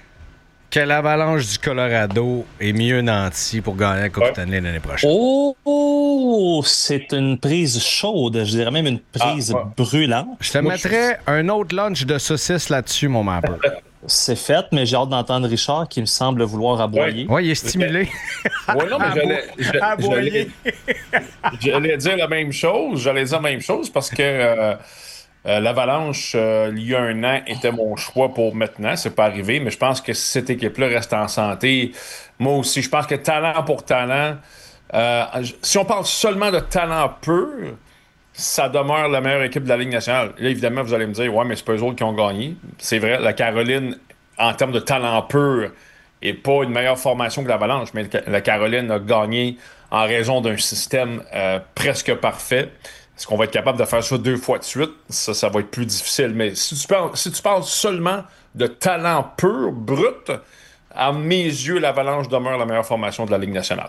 que l'Avalanche du Colorado est mieux nantie pour gagner la Coupe ouais. Stanley l'année prochaine. Oh, oh, c'est une prise chaude, je dirais même une prise ah, ouais. brûlante. Je te Moi, mettrais je... un autre lunch de saucisse là-dessus, mon mapper. C'est fait, mais j'ai hâte d'entendre Richard qui me semble vouloir aboyer. Oui, ouais, il est stimulé. Oui, non, mais j'allais, j'allais, j'allais dire la même chose. J'allais dire la même chose parce que euh, euh, l'Avalanche, euh, il y a un an, était mon choix pour maintenant. C'est pas arrivé, mais je pense que si cette équipe-là reste en santé, moi aussi, je pense que talent pour talent, euh, si on parle seulement de talent pur, ça demeure la meilleure équipe de la Ligue nationale. Là, évidemment, vous allez me dire, ouais, mais c'est pas eux autres qui ont gagné. C'est vrai, la Caroline, en termes de talent pur, n'est pas une meilleure formation que l'Avalanche, mais la Caroline a gagné en raison d'un système euh, presque parfait. Est-ce qu'on va être capable de faire ça deux fois de suite? Ça, ça va être plus difficile. Mais si tu parles, si tu parles seulement de talent pur, brut, à mes yeux, l'Avalanche demeure la meilleure formation de la Ligue nationale.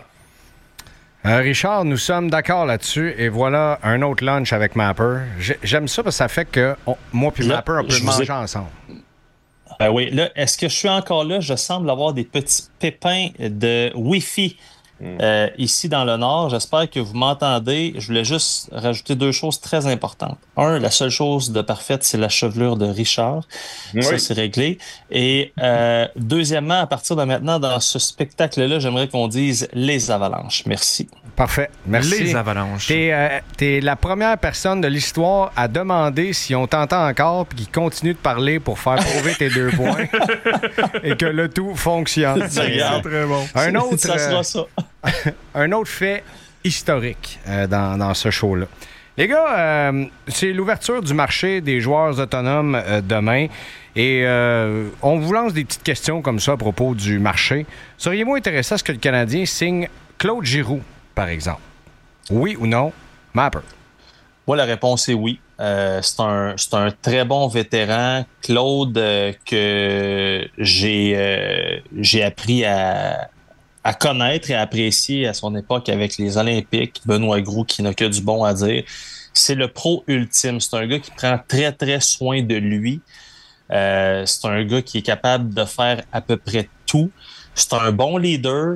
Euh, Richard, nous sommes d'accord là-dessus. Et voilà un autre lunch avec Mapper. J'aime ça parce que ça fait que on, moi et Mapper, on peut manger ai... ensemble. Ben oui. Là, est-ce que je suis encore là? Je semble avoir des petits pépins de Wi-Fi euh, ici dans le Nord. J'espère que vous m'entendez. Je voulais juste rajouter deux choses très importantes. Un, la seule chose de parfaite, c'est la chevelure de Richard. Oui. Ça, c'est réglé. Et euh, deuxièmement, à partir de maintenant, dans ce spectacle-là, j'aimerais qu'on dise les Avalanches. Merci. Parfait. Merci. Les Avalanches. T'es, euh, t'es la première personne de l'histoire à demander si on t'entend encore puis qu'ils continuent de parler pour faire prouver tes deux points et que le tout fonctionne. C'est très bon. Un autre, ça sera ça. un autre fait historique euh, dans, dans ce show-là. Les gars, euh, c'est l'ouverture du marché des joueurs autonomes euh, demain. Et euh, on vous lance des petites questions comme ça à propos du marché. Seriez-vous intéressé à ce que le Canadien signe Claude Giroux, par exemple? Oui ou non? Mapper. Moi, la réponse est oui. Euh, c'est, un, c'est un très bon vétéran. Claude, euh, que j'ai, euh, j'ai appris à, à connaître et à apprécier à son époque avec les Olympiques. Benoît Groux, qui n'a que du bon à dire. C'est le pro ultime. C'est un gars qui prend très, très soin de lui. Euh, c'est un gars qui est capable de faire à peu près tout. C'est un bon leader.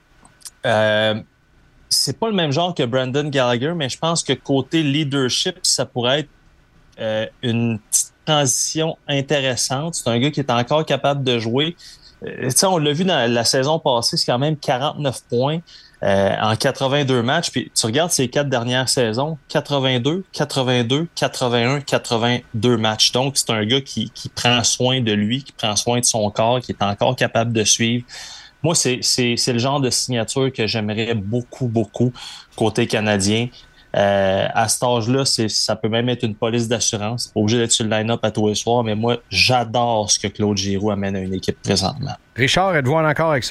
Euh, c'est pas le même genre que Brendan Gallagher, mais je pense que côté leadership, ça pourrait être euh, une petite transition intéressante. C'est un gars qui est encore capable de jouer. Euh, on l'a vu dans la saison passée, c'est quand même quarante-neuf points euh, en quatre-vingt-deux matchs. Puis tu regardes ces quatre dernières saisons, quatre-vingt-deux, quatre-vingt-deux, quatre-vingt-un, quatre-vingt-deux matchs. Donc, c'est un gars qui, qui prend soin de lui, qui prend soin de son corps, qui est encore capable de suivre. Moi, c'est, c'est, c'est le genre de signature que j'aimerais beaucoup, beaucoup côté canadien. Euh, à cet âge-là, c'est, ça peut même être une police d'assurance. C'est pas obligé d'être sur le line-up à tous les soirs, mais moi, j'adore ce que Claude Giroux amène à une équipe présentement. Richard, êtes-vous en accord avec ça?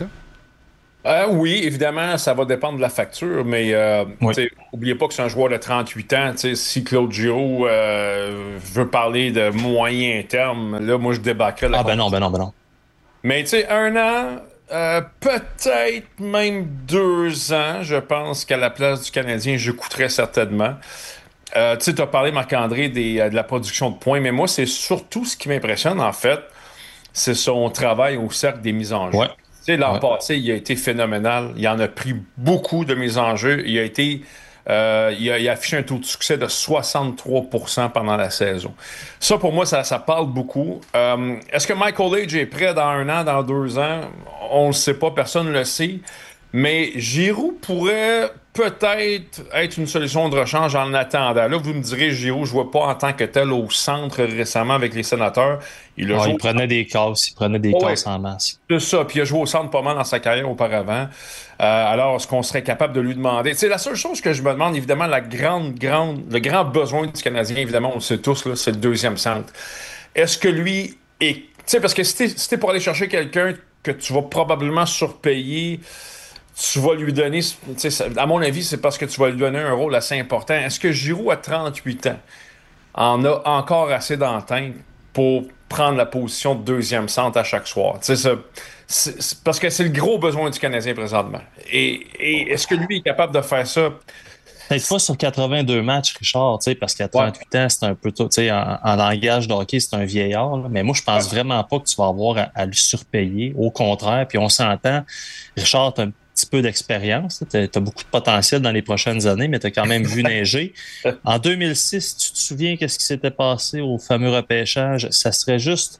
Euh, oui, évidemment, ça va dépendre de la facture, mais euh, oui. N'oubliez pas que c'est un joueur de trente-huit ans. Si Claude Giroux euh, veut parler de moyen terme, là, moi, je débarquerais la Ah, ben non, ben non, ben non. Mais tu sais, un an... Euh, peut-être même deux ans, je pense qu'à la place du Canadien, je coûterais certainement. Euh, tu sais, tu as parlé, Marc-André, des, euh, de la production de points, mais moi, c'est surtout ce qui m'impressionne, en fait, c'est son travail au cercle des mises en jeu. Ouais. Tu sais, l'an ouais. passé, il a été phénoménal. Il en a pris beaucoup de mises en jeu. Il a été... Euh, il, a, il a affiché un taux de succès de soixante-trois pour cent pendant la saison. Ça, pour moi, ça, ça parle beaucoup. Euh, est-ce que Michael Age est prêt dans un an, dans deux ans? On ne le sait pas, personne ne le sait. Mais Giroux pourrait peut-être être une solution de rechange en attendant. Là, vous me direz, Giroux, je ne vois pas en tant que tel au centre récemment avec les Sénateurs. Il, a ouais, joué... il prenait des casses, il prenait des oh, casses ouais. en masse. C'est ça, puis il a joué au centre pas mal dans sa carrière auparavant. Euh, alors, est-ce qu'on serait capable de lui demander? C'est la seule chose que je me demande, évidemment, la grande, grande, le grand besoin du Canadien, évidemment, on le sait tous, là, c'est le deuxième centre. Est-ce que lui est... Tu sais, parce que si t'es, si t'es pour aller chercher quelqu'un que tu vas probablement surpayer, tu vas lui donner... À mon avis, c'est parce que tu vas lui donner un rôle assez important. Est-ce que Giroux, à trente-huit ans, en a encore assez d'entente pour prendre la position de deuxième centre à chaque soir? Tu sais, ça... C'est, c'est parce que c'est le gros besoin du Canadien présentement. Et, et est-ce que lui est capable de faire ça? Peut-être pas sur quatre-vingt-deux matchs, Richard, parce qu'à trente-huit ouais. ans, c'est un peu tôt. En, en langage de hockey, c'est un vieillard. Là, mais moi, je pense ouais. vraiment pas que tu vas avoir à, à le surpayer. Au contraire, puis on s'entend, Richard, tu as un petit peu d'expérience. Tu as beaucoup de potentiel dans les prochaines années, mais tu as quand même vu neiger. En deux mille six, tu te souviens qu'est-ce qui s'était passé au fameux repêchage? Ça serait juste...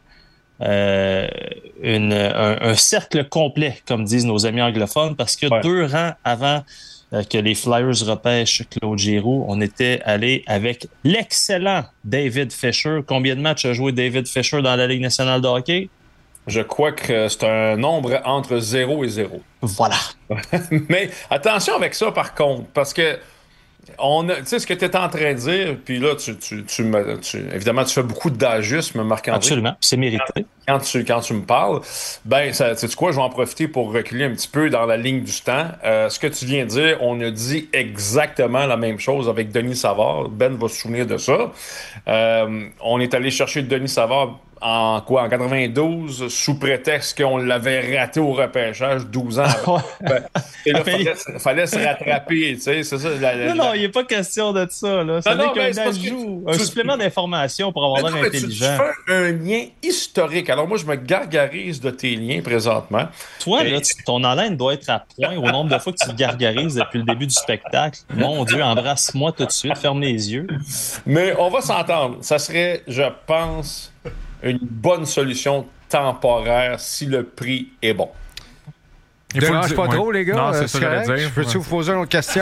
Euh, une, un, un cercle complet, comme disent nos amis anglophones, parce que ouais. deux rangs avant euh, que les Flyers repêchent Claude Giroux, on était allé avec l'excellent David Fisher. Combien de matchs a joué David Fisher dans la Ligue nationale de hockey? Je crois que c'est un nombre entre zéro et zéro. Voilà. Mais attention avec ça, par contre, parce que on a, tu sais, ce que tu es en train de dire, puis là, tu, tu, tu, me, tu évidemment, tu fais beaucoup d'agisme, Marc-André. Absolument, c'est mérité. Quand tu, quand tu me parles, ben, ça, tu sais quoi, je vais en profiter pour reculer un petit peu dans la ligne du temps. Euh, ce que tu viens de dire, on a dit exactement la même chose avec Denis Savard. Ben va se souvenir de ça. Euh, on est allé chercher Denis Savard en quoi, en quatre-vingt-douze, sous prétexte qu'on l'avait raté au repêchage douze ans avant. Ben, et là, il fallait, fallait se rattraper, tu sais, c'est ça. La, la, non, non, il n'est pas question de ça, là. Ça non, n'est non, qu'un ajout, un tu, supplément tu, d'information pour avoir l'air intelligent. Tu, tu fais un lien historique. Alors moi, je me gargarise de tes liens présentement. Toi, et... là, tu, ton haleine doit être à point au nombre de fois que tu te gargarises depuis le début du spectacle. Mon Dieu, embrasse-moi tout de suite, ferme les yeux. Mais on va s'entendre. Ça serait, je pense... une bonne solution temporaire si le prix est bon. Il ne dérange pas ouais. trop, les gars. Non, c'est euh, ça que j'allais dire. Je peux-tu ouais. vous poser une autre question?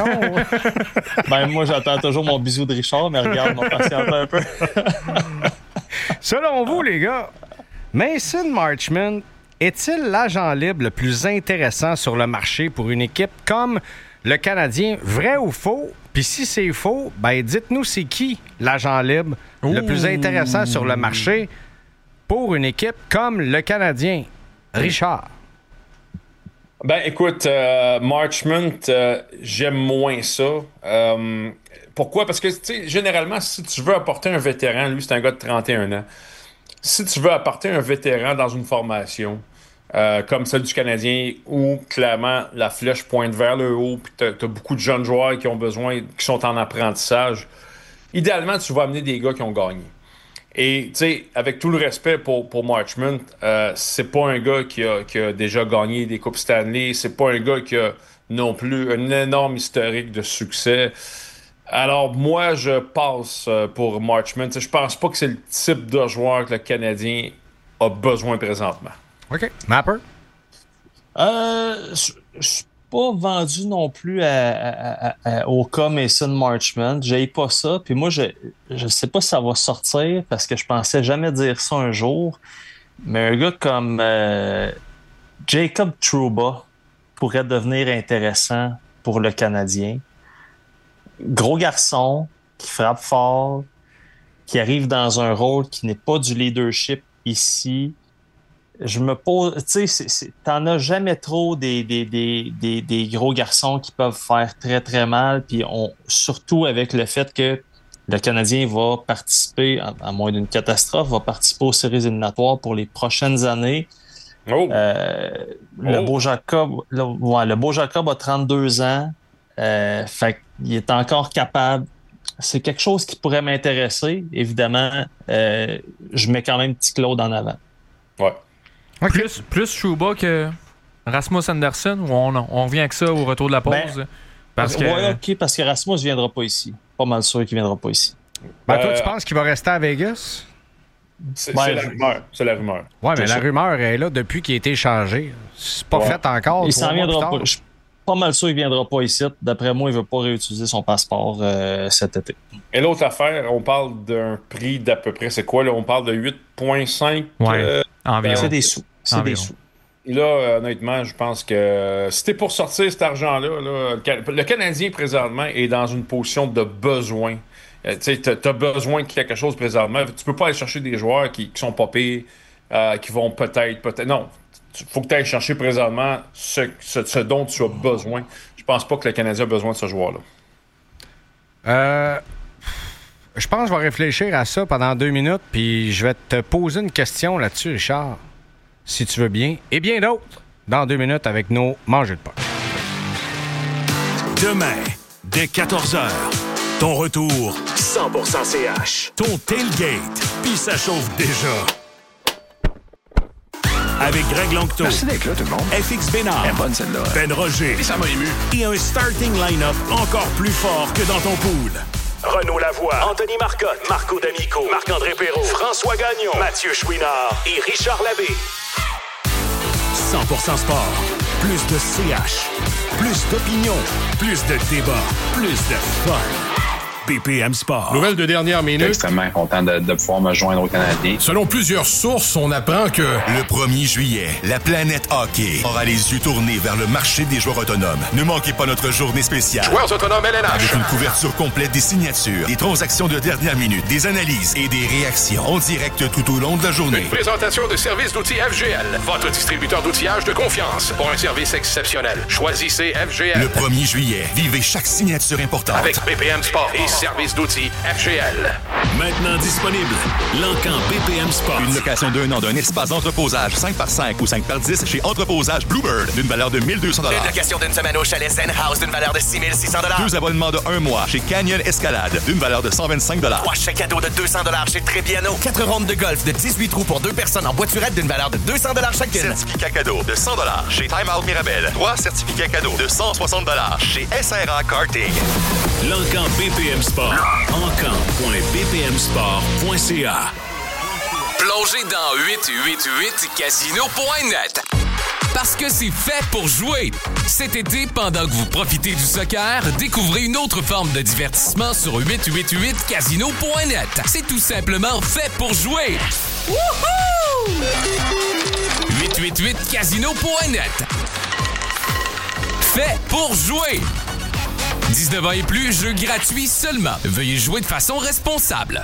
Ben, moi, j'attends toujours mon bisou de Richard, mais regarde, mon patiente un peu. Selon vous, les gars, Mason Marchment est-il l'agent libre le plus intéressant sur le marché pour une équipe comme le Canadien? Vrai ou faux? Puis si c'est faux, ben dites-nous c'est qui l'agent libre Ouh. le plus intéressant sur le marché pour une équipe comme le Canadien? Richard. Ben écoute, euh, Marchment, euh, j'aime moins ça. Euh, pourquoi? Parce que, tu sais, généralement, si tu veux apporter un vétéran, lui, c'est un gars de trente et un ans. Si tu veux apporter un vétéran dans une formation euh, comme celle du Canadien, où clairement la flèche pointe vers le haut, puis tu as beaucoup de jeunes joueurs qui ont besoin, qui sont en apprentissage, idéalement, tu vas amener des gars qui ont gagné. Et, tu sais, avec tout le respect pour, pour Marchment, euh, c'est pas un gars qui a, qui a déjà gagné des Coupes Stanley, c'est pas un gars qui a non plus un énorme historique de succès. Alors, moi, je passe pour Marchment. Je pense pas que c'est le type de joueur que le Canadien a besoin présentement. OK. Mapper? Euh, je suis pas vendu non plus à, à, à, à, au cas Mason Marchment. J'aille pas ça. Puis moi, je je sais pas si ça va sortir parce que je pensais jamais dire ça un jour. Mais un gars comme euh, Jacob Trouba pourrait devenir intéressant pour le Canadien. Gros garçon, qui frappe fort, qui arrive dans un rôle qui n'est pas du leadership ici. Je me pose, tu sais, t'en as jamais trop des, des, des, des, des gros garçons qui peuvent faire très, très mal. Puis on, surtout avec le fait que le Canadien va participer, à, à moins d'une catastrophe, va participer aux séries éliminatoires pour les prochaines années. Oh. Euh, le Oh. beau Jacob, le, ouais, le beau Jacob a trente-deux ans. Euh, fait qu'il est encore capable. C'est quelque chose qui pourrait m'intéresser. Évidemment, euh, je mets quand même petit Claude en avant. Ouais. Okay. Plus, plus Trouba que Rasmus Anderson, ou on, on revient avec ça au retour de la pause? Ben, parce que... Ouais, OK, parce que Rasmus ne viendra pas ici. Pas mal sûr qu'il ne viendra pas ici. Ben, toi, Euh, tu penses qu'il va rester à Vegas? C'est Ben, c'est la je- rumeur. C'est la rumeur. Ouais, mais C'est la ça. rumeur est là depuis qu'il a été échangé. C'est pas Ouais. fait encore. Il trois s'en mois viendra plus pas. tard. Je suis pas mal sûr qu'il ne viendra pas ici. D'après moi, il ne veut pas réutiliser son passeport euh, cet été. Et l'autre affaire, on parle d'un prix d'à peu près, c'est quoi là? On parle de huit virgule cinq. Ouais, euh, environ. C'est des sous. C'est Environ. des sous. Là, euh, honnêtement, je pense que euh, si t'es pour sortir cet argent-là, là, le, Can- le Canadien présentement est dans une position de besoin. Euh, tu sais, t'as, t'as besoin de quelque chose présentement. Tu peux pas aller chercher des joueurs qui, qui sont pas pires, euh, qui vont peut-être, peut-être. Non, il faut que tu ailles chercher présentement ce, ce, ce dont tu as besoin. Je pense pas que le Canadien a besoin de ce joueur-là. Euh, je pense que je vais réfléchir à ça pendant deux minutes, puis je vais te poser une question là-dessus, Richard, si tu veux bien, et bien d'autres, dans deux minutes avec nos Mangeux de Puck. Demain, dès quatorze heures, ton retour cent pour cent C H. Ton tailgate, puis ça chauffe déjà. Avec Greg Longto. Merci d'être là, tout le monde. F X Bénard. Elle est bonne, celle-là. Ben Roger. Et ça m'a ému. Et un starting line-up encore plus fort que dans ton pool. Renaud Lavoie, Anthony Marcotte, Marco D'Amico, Marc-André Perrault, François Gagnon, Mathieu Chouinard et Richard Labbé. cent pour cent sport. Plus de C H. Plus d'opinion. Plus de débat. Plus de fun. B P M Sport. Nouvelle de dernière Je suis minute. extrêmement content de, de pouvoir me joindre aux Canadiens. Selon plusieurs sources, on apprend que... Le premier juillet, la planète hockey aura les yeux tournés vers le marché des joueurs autonomes. Ne manquez pas notre journée spéciale. Joueurs autonomes L N H. Avec une couverture complète des signatures, des transactions de dernière minute, des analyses et des réactions en direct tout au long de la journée. Une présentation de service d'outils F G L, votre distributeur d'outillage de confiance. Pour un service exceptionnel, choisissez F G L. Le premier juillet, vivez chaque signature importante. Avec B P M Sport et service d'outils F G L. Maintenant disponible, l'Encan B P M Sport. Une location d'un an d'un espace d'entreposage cinq par cinq ou cinq par dix chez Entreposage Bluebird d'une valeur de mille deux cents dollars. Une location d'une semaine au chalet Zen House d'une valeur de six mille six cents dollars. Deux abonnements de un mois chez Canyon Escalade d'une valeur de cent vingt-cinq dollars. Trois chèques cadeaux de deux cents dollars chez Trébiano. Quatre rondes de golf de dix-huit trous pour deux personnes en boîturette d'une valeur de deux cents dollars chacune. Certificat cadeau de cent dollars chez Time Out Mirabel. Trois certificats cadeaux de cent soixante dollars chez S R A Karting. L'Encan B P M Sport. encan point b p m sport point c a. Plongez dans huit huit huit casino point net. Parce que c'est fait pour jouer. Cet été, pendant que vous profitez du soccer, découvrez une autre forme de divertissement sur huit huit huit casino point net. C'est tout simplement fait pour jouer. Wouhou! huit huit huit casino point net. Fait pour jouer. dix-neuf ans et plus, jeu gratuit seulement. Veuillez jouer de façon responsable.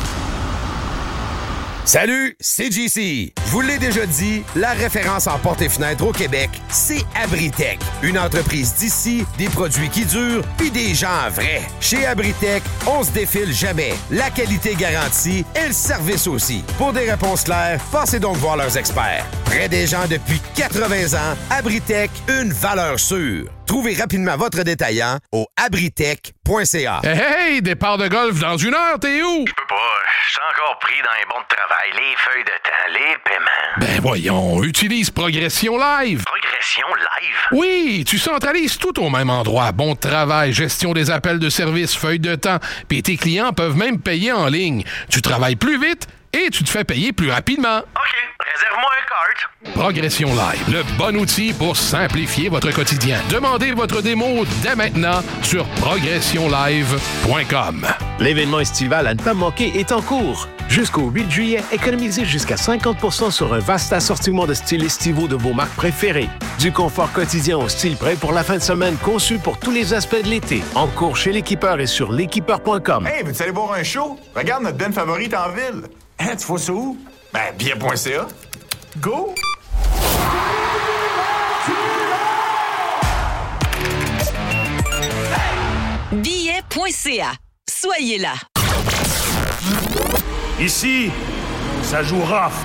Salut, c'est J C. Je vous l'ai déjà dit, la référence en portes et fenêtres au Québec, c'est Abritech. Une entreprise d'ici, des produits qui durent, puis des gens vrais. Chez Abritech, on se défile jamais. La qualité garantie et le service aussi. Pour des réponses claires, passez donc voir leurs experts. Près des gens depuis quatre-vingts ans, Abritech, une valeur sûre. Trouvez rapidement votre détaillant au abritech point c a. Hey, hey, départ de golf dans une heure, t'es où? Je peux pas, je suis encore pris dans les bons de travail, les feuilles de temps, les paiements. Ben voyons, utilise Progression Live. Progression Live? Oui, tu centralises tout au même endroit. Bon travail, gestion des appels de service, feuilles de temps, puis tes clients peuvent même payer en ligne. Tu travailles plus vite et tu te fais payer plus rapidement. OK, réserve-moi un cart. Progression Live, le bon outil pour simplifier votre quotidien. Demandez votre démo dès maintenant sur progression live point com. L'événement estival à ne pas manquer est en cours. Jusqu'au huit juillet, économisez jusqu'à cinquante pour cent sur un vaste assortiment de styles estivaux de vos marques préférées. Du confort quotidien au style prêt pour la fin de semaine conçu pour tous les aspects de l'été. En cours chez l'équipeur et sur l'équipeur point com. Hey, veux-tu aller voir un show? Regarde notre band favorite en ville. Hein, tu vois ça où? Ben, billet point c a. Go! billet point c a. Soyez là. Ici, ça joue rough.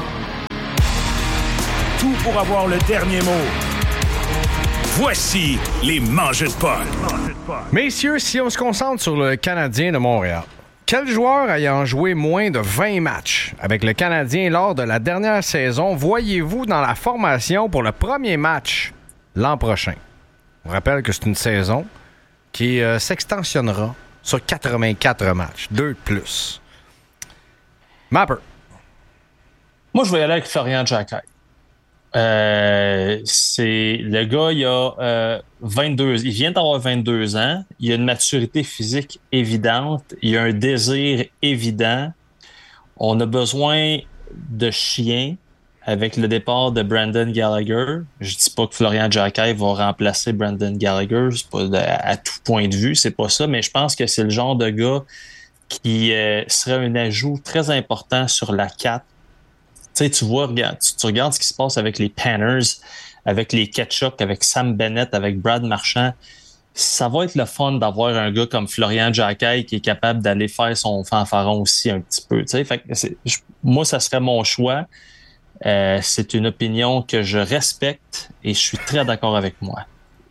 Tout pour avoir le dernier mot. Voici les Mangeux de Paul. Messieurs, si on se concentre sur le Canadien de Montréal, quel joueur ayant joué moins de vingt matchs avec le Canadien lors de la dernière saison voyez-vous dans la formation pour le premier match l'an prochain? On rappelle que c'est une saison qui euh, s'extensionnera sur quatre-vingt-quatre matchs, deux de plus. Mapper. Moi, je vais y aller avec Florian Jacquet. Euh, c'est le gars, il a euh, vingt-deux, il vient d'avoir vingt-deux ans. Il a une maturité physique évidente. Il a un désir évident. On a besoin de chiens avec le départ de Brendan Gallagher. Je dis pas que Florian Jacquet va remplacer Brendan Gallagher, c'est pas de, à tout point de vue, c'est pas ça, mais je pense que c'est le genre de gars qui euh, serait un ajout très important sur la quatre. Tu sais, tu vois, regarde, tu, tu regardes ce qui se passe avec les Panners, avec les Ketchuk, avec Sam Bennett, avec Brad Marchand. Ça va être le fun d'avoir un gars comme Florian Jacquet qui est capable d'aller faire son fanfaron aussi un petit peu. Tu sais, fait que c'est, je, moi, ça serait mon choix. Euh, c'est une opinion que je respecte et je suis très d'accord avec moi.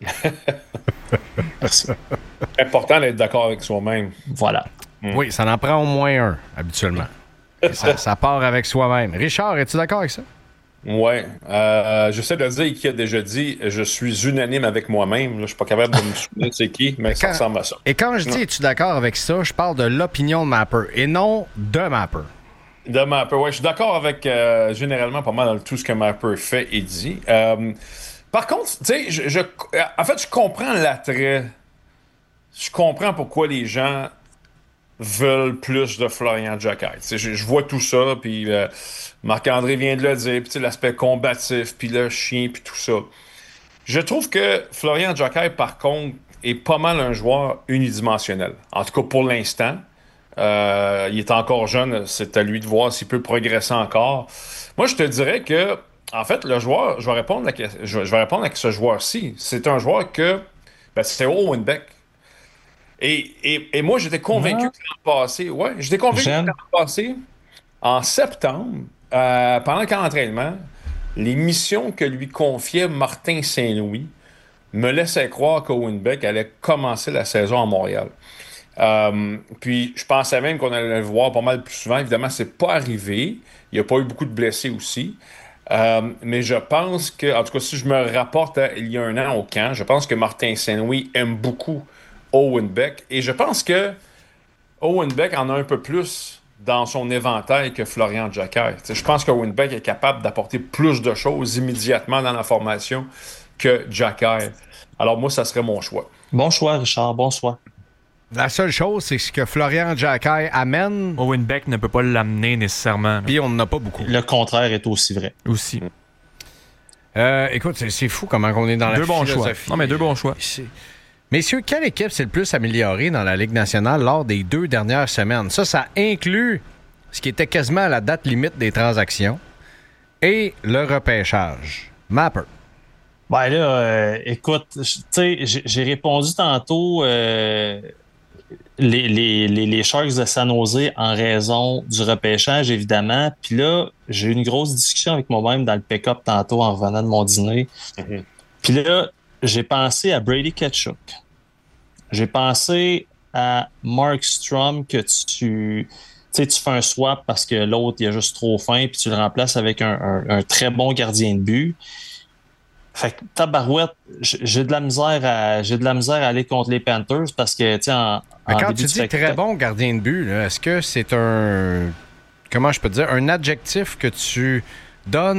Merci. C'est important d'être d'accord avec soi-même. Voilà. Mm. Oui, ça en prend au moins un, habituellement. ça, ça part avec soi-même. Richard, es-tu d'accord avec ça? Oui. Euh, j'essaie de dire qui a déjà dit je suis unanime avec moi-même. Là, je suis pas capable de me souvenir c'est qui, mais quand, ça ressemble à ça. Et quand je dis es-tu d'accord avec ça, je parle de l'opinion de Mapper et non de Mapper. De Mapper, oui. Je suis d'accord avec euh, généralement pas mal dans tout ce que Mapper fait et dit. Euh, par contre, tu sais, je, je, en fait, je comprends l'attrait. Je comprends pourquoi les gens veulent plus de Florian Jacquet. Je, je vois tout ça, puis euh, Marc-André vient de le dire, puis l'aspect combatif, puis le chien, puis tout ça. Je trouve que Florian Jacquet, par contre, est pas mal un joueur unidimensionnel. En tout cas, pour l'instant. Euh, il est encore jeune, c'est à lui de voir s'il peut progresser encore. Moi, je te dirais que, en fait, le joueur, je vais répondre à, je vais répondre à ce joueur-ci. C'est un joueur que, ben, c'est Owen Beck. Et, et, et moi, j'étais convaincu ouais. que l'an passé, ouais, j'étais convaincu J'aime. que l'an passé, en septembre, euh, pendant le camp d'entraînement, les missions que lui confiait Martin Saint-Louis me laissaient croire qu'Owen Beck allait commencer la saison à Montréal. Euh, puis je pensais même qu'on allait le voir pas mal plus souvent. Évidemment, c'est pas arrivé. Il n'y a pas eu beaucoup de blessés aussi. Euh, mais je pense que, en tout cas, si je me rapporte à il y a un an au camp, je pense que Martin Saint-Louis aime beaucoup Owen Beck. Et je pense que Owen Beck en a un peu plus dans son éventail que Florian Jacquet. T'sais, je pense qu'Owen Beck est capable d'apporter plus de choses immédiatement dans la formation que Jacquet. Alors moi, ça serait mon choix. Bon choix, Richard. Bon choix. La seule chose, c'est ce que Florian Jacquet amène. Owen Beck ne peut pas l'amener nécessairement. Puis on n'en a pas beaucoup. Le contraire est aussi vrai. Aussi. Euh, écoute, c'est, c'est fou comment on est dans deux la bons philosophie. choix. Non, mais deux bons choix. C'est... Messieurs, quelle équipe s'est le plus améliorée dans la Ligue nationale lors des deux dernières semaines? Ça, ça inclut ce qui était quasiment à la date limite des transactions et le repêchage. Mapper. Ben là, euh, écoute, tu sais, j'ai, j'ai répondu tantôt... Euh... Les, les, les, les Sharks de San Jose en raison du repêchage, évidemment. Puis là, j'ai eu une grosse discussion avec moi-même dans le pick-up tantôt en revenant de mon dîner. Mm-hmm. Puis là, j'ai pensé à Brady Ketchuk. J'ai pensé à Mark Strom que tu, tu sais, tu fais un swap parce que l'autre, il a juste trop faim puis tu le remplaces avec un, un, un très bon gardien de but. Fait que tabarouette, j'ai de la misère à j'ai de la misère à aller contre les Panthers parce que tu sais en, Mais en quand début tu de dis spectacle, très bon gardien de but, là, est-ce que c'est un comment je peux dire un adjectif que tu donnes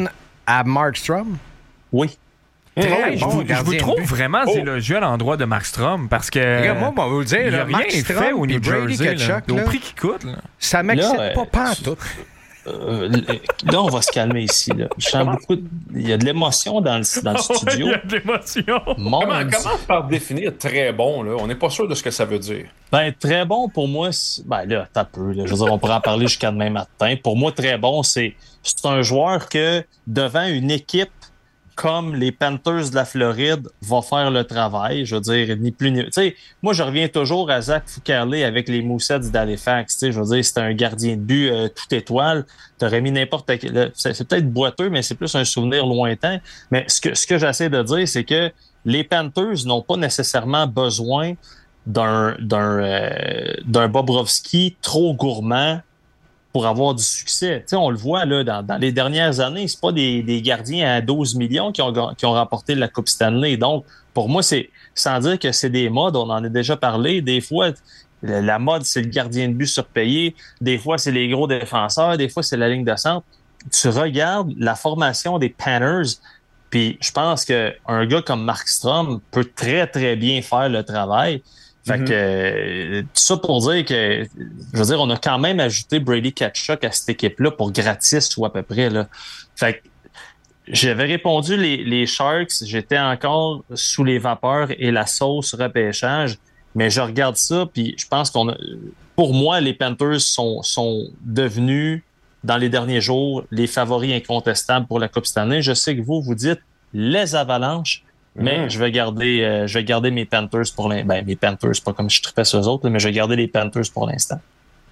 à Markstrom? Oui. Très mmh, bon, je, vous, je vous trouve vraiment oh. élogieux à l'endroit de Markstrom parce que. Regarde, moi, on va vous dire, il n'y a là, rien fait au New Jersey. Là, au prix qu'il coûte. Là. Ça m'excite là, pas, pas en tu, tout. Euh, là, on va se calmer ici. Là. Je sens beaucoup de... Il y a de l'émotion dans le, dans le studio. Il y a de l'émotion. Comment, comment par définir très bon? Là? On n'est pas sûr de ce que ça veut dire. Ben, très bon, pour moi, c'est... ben là, t'as peu. Là. Je veux dire, on pourra en parler jusqu'à demain matin. Pour moi, très bon, c'est, c'est un joueur que, devant une équipe comme les Panthers de la Floride, va faire le travail. Je veux dire, ni plus ni... Tu sais, moi, je reviens toujours à Zach Foucarlé avec les Moussets d'Halifax. Tu sais, je veux dire, c'était un gardien de but euh, toute étoile. T'aurais mis n'importe quel... C'est, c'est peut-être boiteux, mais c'est plus un souvenir lointain. Mais ce que, ce que j'essaie de dire, c'est que les Panthers n'ont pas nécessairement besoin d'un, d'un, euh, d'un Bobrovsky trop gourmand pour avoir du succès. Tu sais, on le voit là, dans, dans les dernières années, c'est pas des, des gardiens à douze millions qui ont, qui ont remporté la Coupe Stanley. Donc, pour moi, c'est sans dire que c'est des modes, on en a déjà parlé. Des fois, la mode, c'est le gardien de but surpayé. Des fois, c'est les gros défenseurs. Des fois, c'est la ligne de centre. Tu regardes la formation des Panthers, puis je pense qu'un gars comme Markstrom peut très, très bien faire le travail. Fait mm-hmm. que euh, tout ça pour dire que, je veux dire, on a quand même ajouté Brady Tkachuk à cette équipe-là pour gratis ou à peu près, là. Fait que j'avais répondu les, les Sharks, j'étais encore sous les vapeurs et la sauce repêchage, mais je regarde ça, puis je pense qu'on a, pour moi, les Panthers sont, sont devenus, dans les derniers jours, les favoris incontestables pour la Coupe Stanley. Je sais que vous, vous dites les Avalanches, mais mmh. je vais garder euh, je vais garder mes Panthers pour l'instant. Ben, mes Panthers, pas comme je tripais sur eux autres, mais je vais garder les Panthers pour l'instant.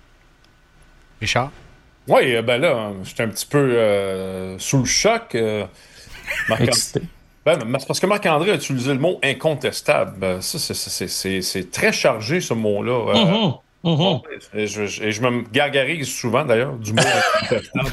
Richard? Oui, ben là, j'étais un petit peu euh, sous le choc. Euh, Marc- ben, parce que Marc-André a utilisé le mot incontestable. Ça, c'est, c'est, c'est, c'est très chargé, ce mot-là. Euh, mmh. Mmh. Bon, et, je, et je me gargarise souvent, d'ailleurs, du mot incontestable.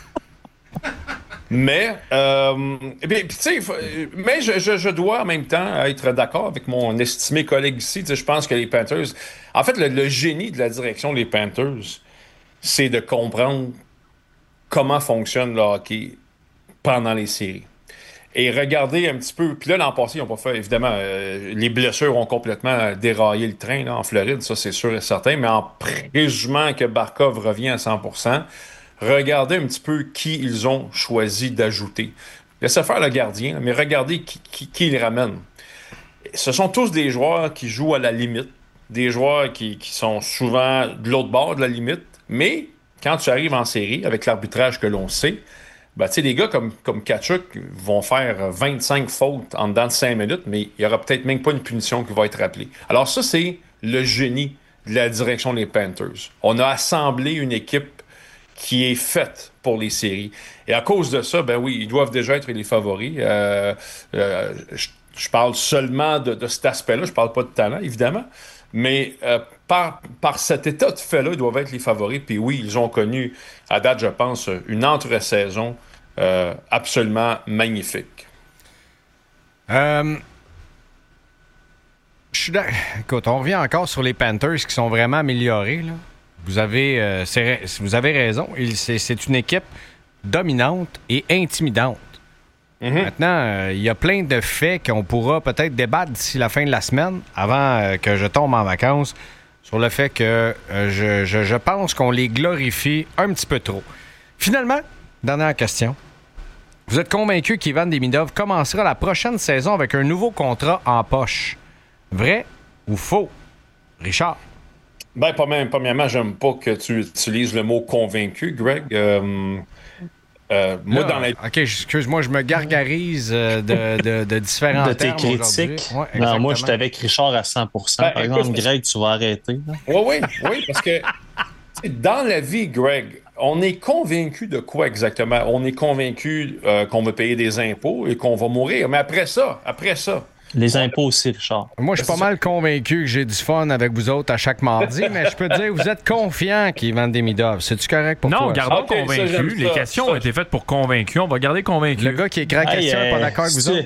Mais, euh, puis, tu sais, mais je, je, je dois en même temps être d'accord avec mon estimé collègue ici. Tu sais, je pense que les Panthers, en fait, le, le génie de la direction des Panthers, c'est de comprendre comment fonctionne le hockey pendant les séries. Et regarder un petit peu, puis là, l'an passé, ils n'ont pas fait, évidemment, euh, les blessures ont complètement déraillé le train là, en Floride, ça c'est sûr et certain, mais en présumant que Barkov revient à cent pour cent, regardez un petit peu qui ils ont choisi d'ajouter. Laissez faire le gardien, mais regardez qui, qui, qui ils ramènent. Ce sont tous des joueurs qui jouent à la limite, des joueurs qui, qui sont souvent de l'autre bord de la limite, mais quand tu arrives en série, avec l'arbitrage que l'on sait, ben, tu sais, des gars comme, comme Tkachuk vont faire vingt-cinq fautes en dedans de cinq minutes, mais il n'y aura peut-être même pas une punition qui va être rappelée. Alors ça, c'est le génie de la direction des Panthers. On a assemblé une équipe qui est faite pour les séries. Et à cause de ça, ben oui, ils doivent déjà être les favoris. Euh, euh, je, je parle seulement de, de cet aspect-là, je parle pas de talent, évidemment, mais euh, par, par cet état de fait-là, ils doivent être les favoris. Puis oui, ils ont connu, à date, je pense, une entre-saison euh, absolument magnifique. Euh... Je suis d'accord. Écoute, on revient encore sur les Panthers qui sont vraiment améliorés, là. Vous avez, euh, c'est, vous avez raison. Il, c'est, c'est une équipe dominante et intimidante. Mm-hmm. Maintenant, euh, il y a plein de faits qu'on pourra peut-être débattre d'ici la fin de la semaine, avant euh, que je tombe en vacances, sur le fait que euh, je, je, je pense qu'on les glorifie un petit peu trop. Finalement, dernière question. Vous êtes convaincu qu'Ivan Demidov commencera la prochaine saison avec un nouveau contrat en poche? Vrai ou faux? Richard? Ben, pas même, premièrement, j'aime pas que tu utilises le mot convaincu, Greg. Euh, euh, moi, Là, dans la... OK, excuse-moi, je me gargarise de, de, de différents de tes termes critiques. Ouais, non, moi, je suis avec Richard à cent pour cent. Ben, Par écoute, exemple, Greg, tu vas arrêter. Oui, oui, oui, parce que dans la vie, Greg, on est convaincu de quoi exactement? On est convaincu euh, qu'on va payer des impôts et qu'on va mourir. Mais après ça, après ça, les impôts aussi, Richard. Moi, je suis pas mal convaincu que j'ai du fun avec vous autres à chaque mardi, mais je peux te dire, vous êtes confiants qu'Ivan Demidov. C'est-tu correct pour non, toi? Non, gardons okay, convaincu. ça, Les ça, questions ça. ont été faites pour convaincu. On va garder convaincu. Le gars qui écrit la question n'est hey, pas d'accord avec vous autres?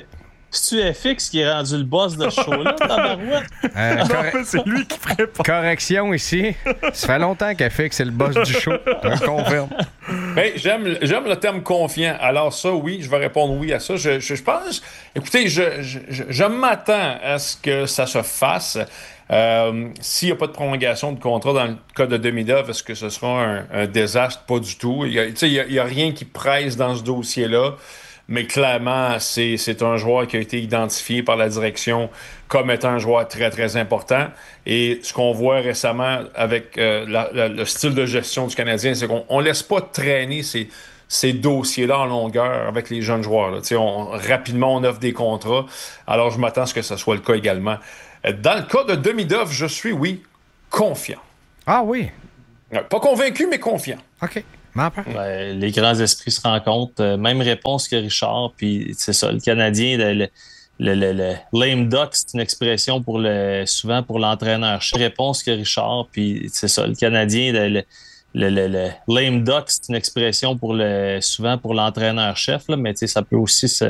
C'est-tu F X qui est rendu le boss de ce show-là, tabarouette? Euh, Non, corre- c'est lui qui prépare. Correction ici. Ça fait longtemps qu'elle fait que c'est le boss du show. Je le confirme. Ben, j'aime, j'aime le terme confiant. Alors ça, oui, je vais répondre oui à ça. Je, je, je pense, écoutez, je, je, je, je m'attends à ce que ça se fasse. Euh, s'il n'y a pas de prolongation de contrat dans le cas de Demidov, est-ce que ce sera un, un désastre? Pas du tout. Il n'y a, a, a rien qui presse dans ce dossier-là. Mais clairement, c'est, c'est un joueur qui a été identifié par la direction comme étant un joueur très, très important. Et ce qu'on voit récemment avec euh, la, la, le style de gestion du Canadien, c'est qu'on ne laisse pas traîner ces, ces dossiers-là en longueur avec les jeunes joueurs. Là. On, rapidement, on offre des contrats. Alors, je m'attends à ce que ce soit le cas également. Dans le cas de Demidov, je suis, oui, confiant. Ah oui? Pas convaincu, mais confiant. OK. Ouais, les grands esprits se rencontrent. Euh, même réponse que Richard. Puis c'est ça, le Canadien, le, le, le, le, le lame duck, c'est une expression pour le souvent pour l'entraîneur. Réponse que Richard. Puis c'est ça, le Canadien, le, le, le, le, le lame duck, c'est une expression pour le souvent pour l'entraîneur-chef. Là, mais ça peut aussi se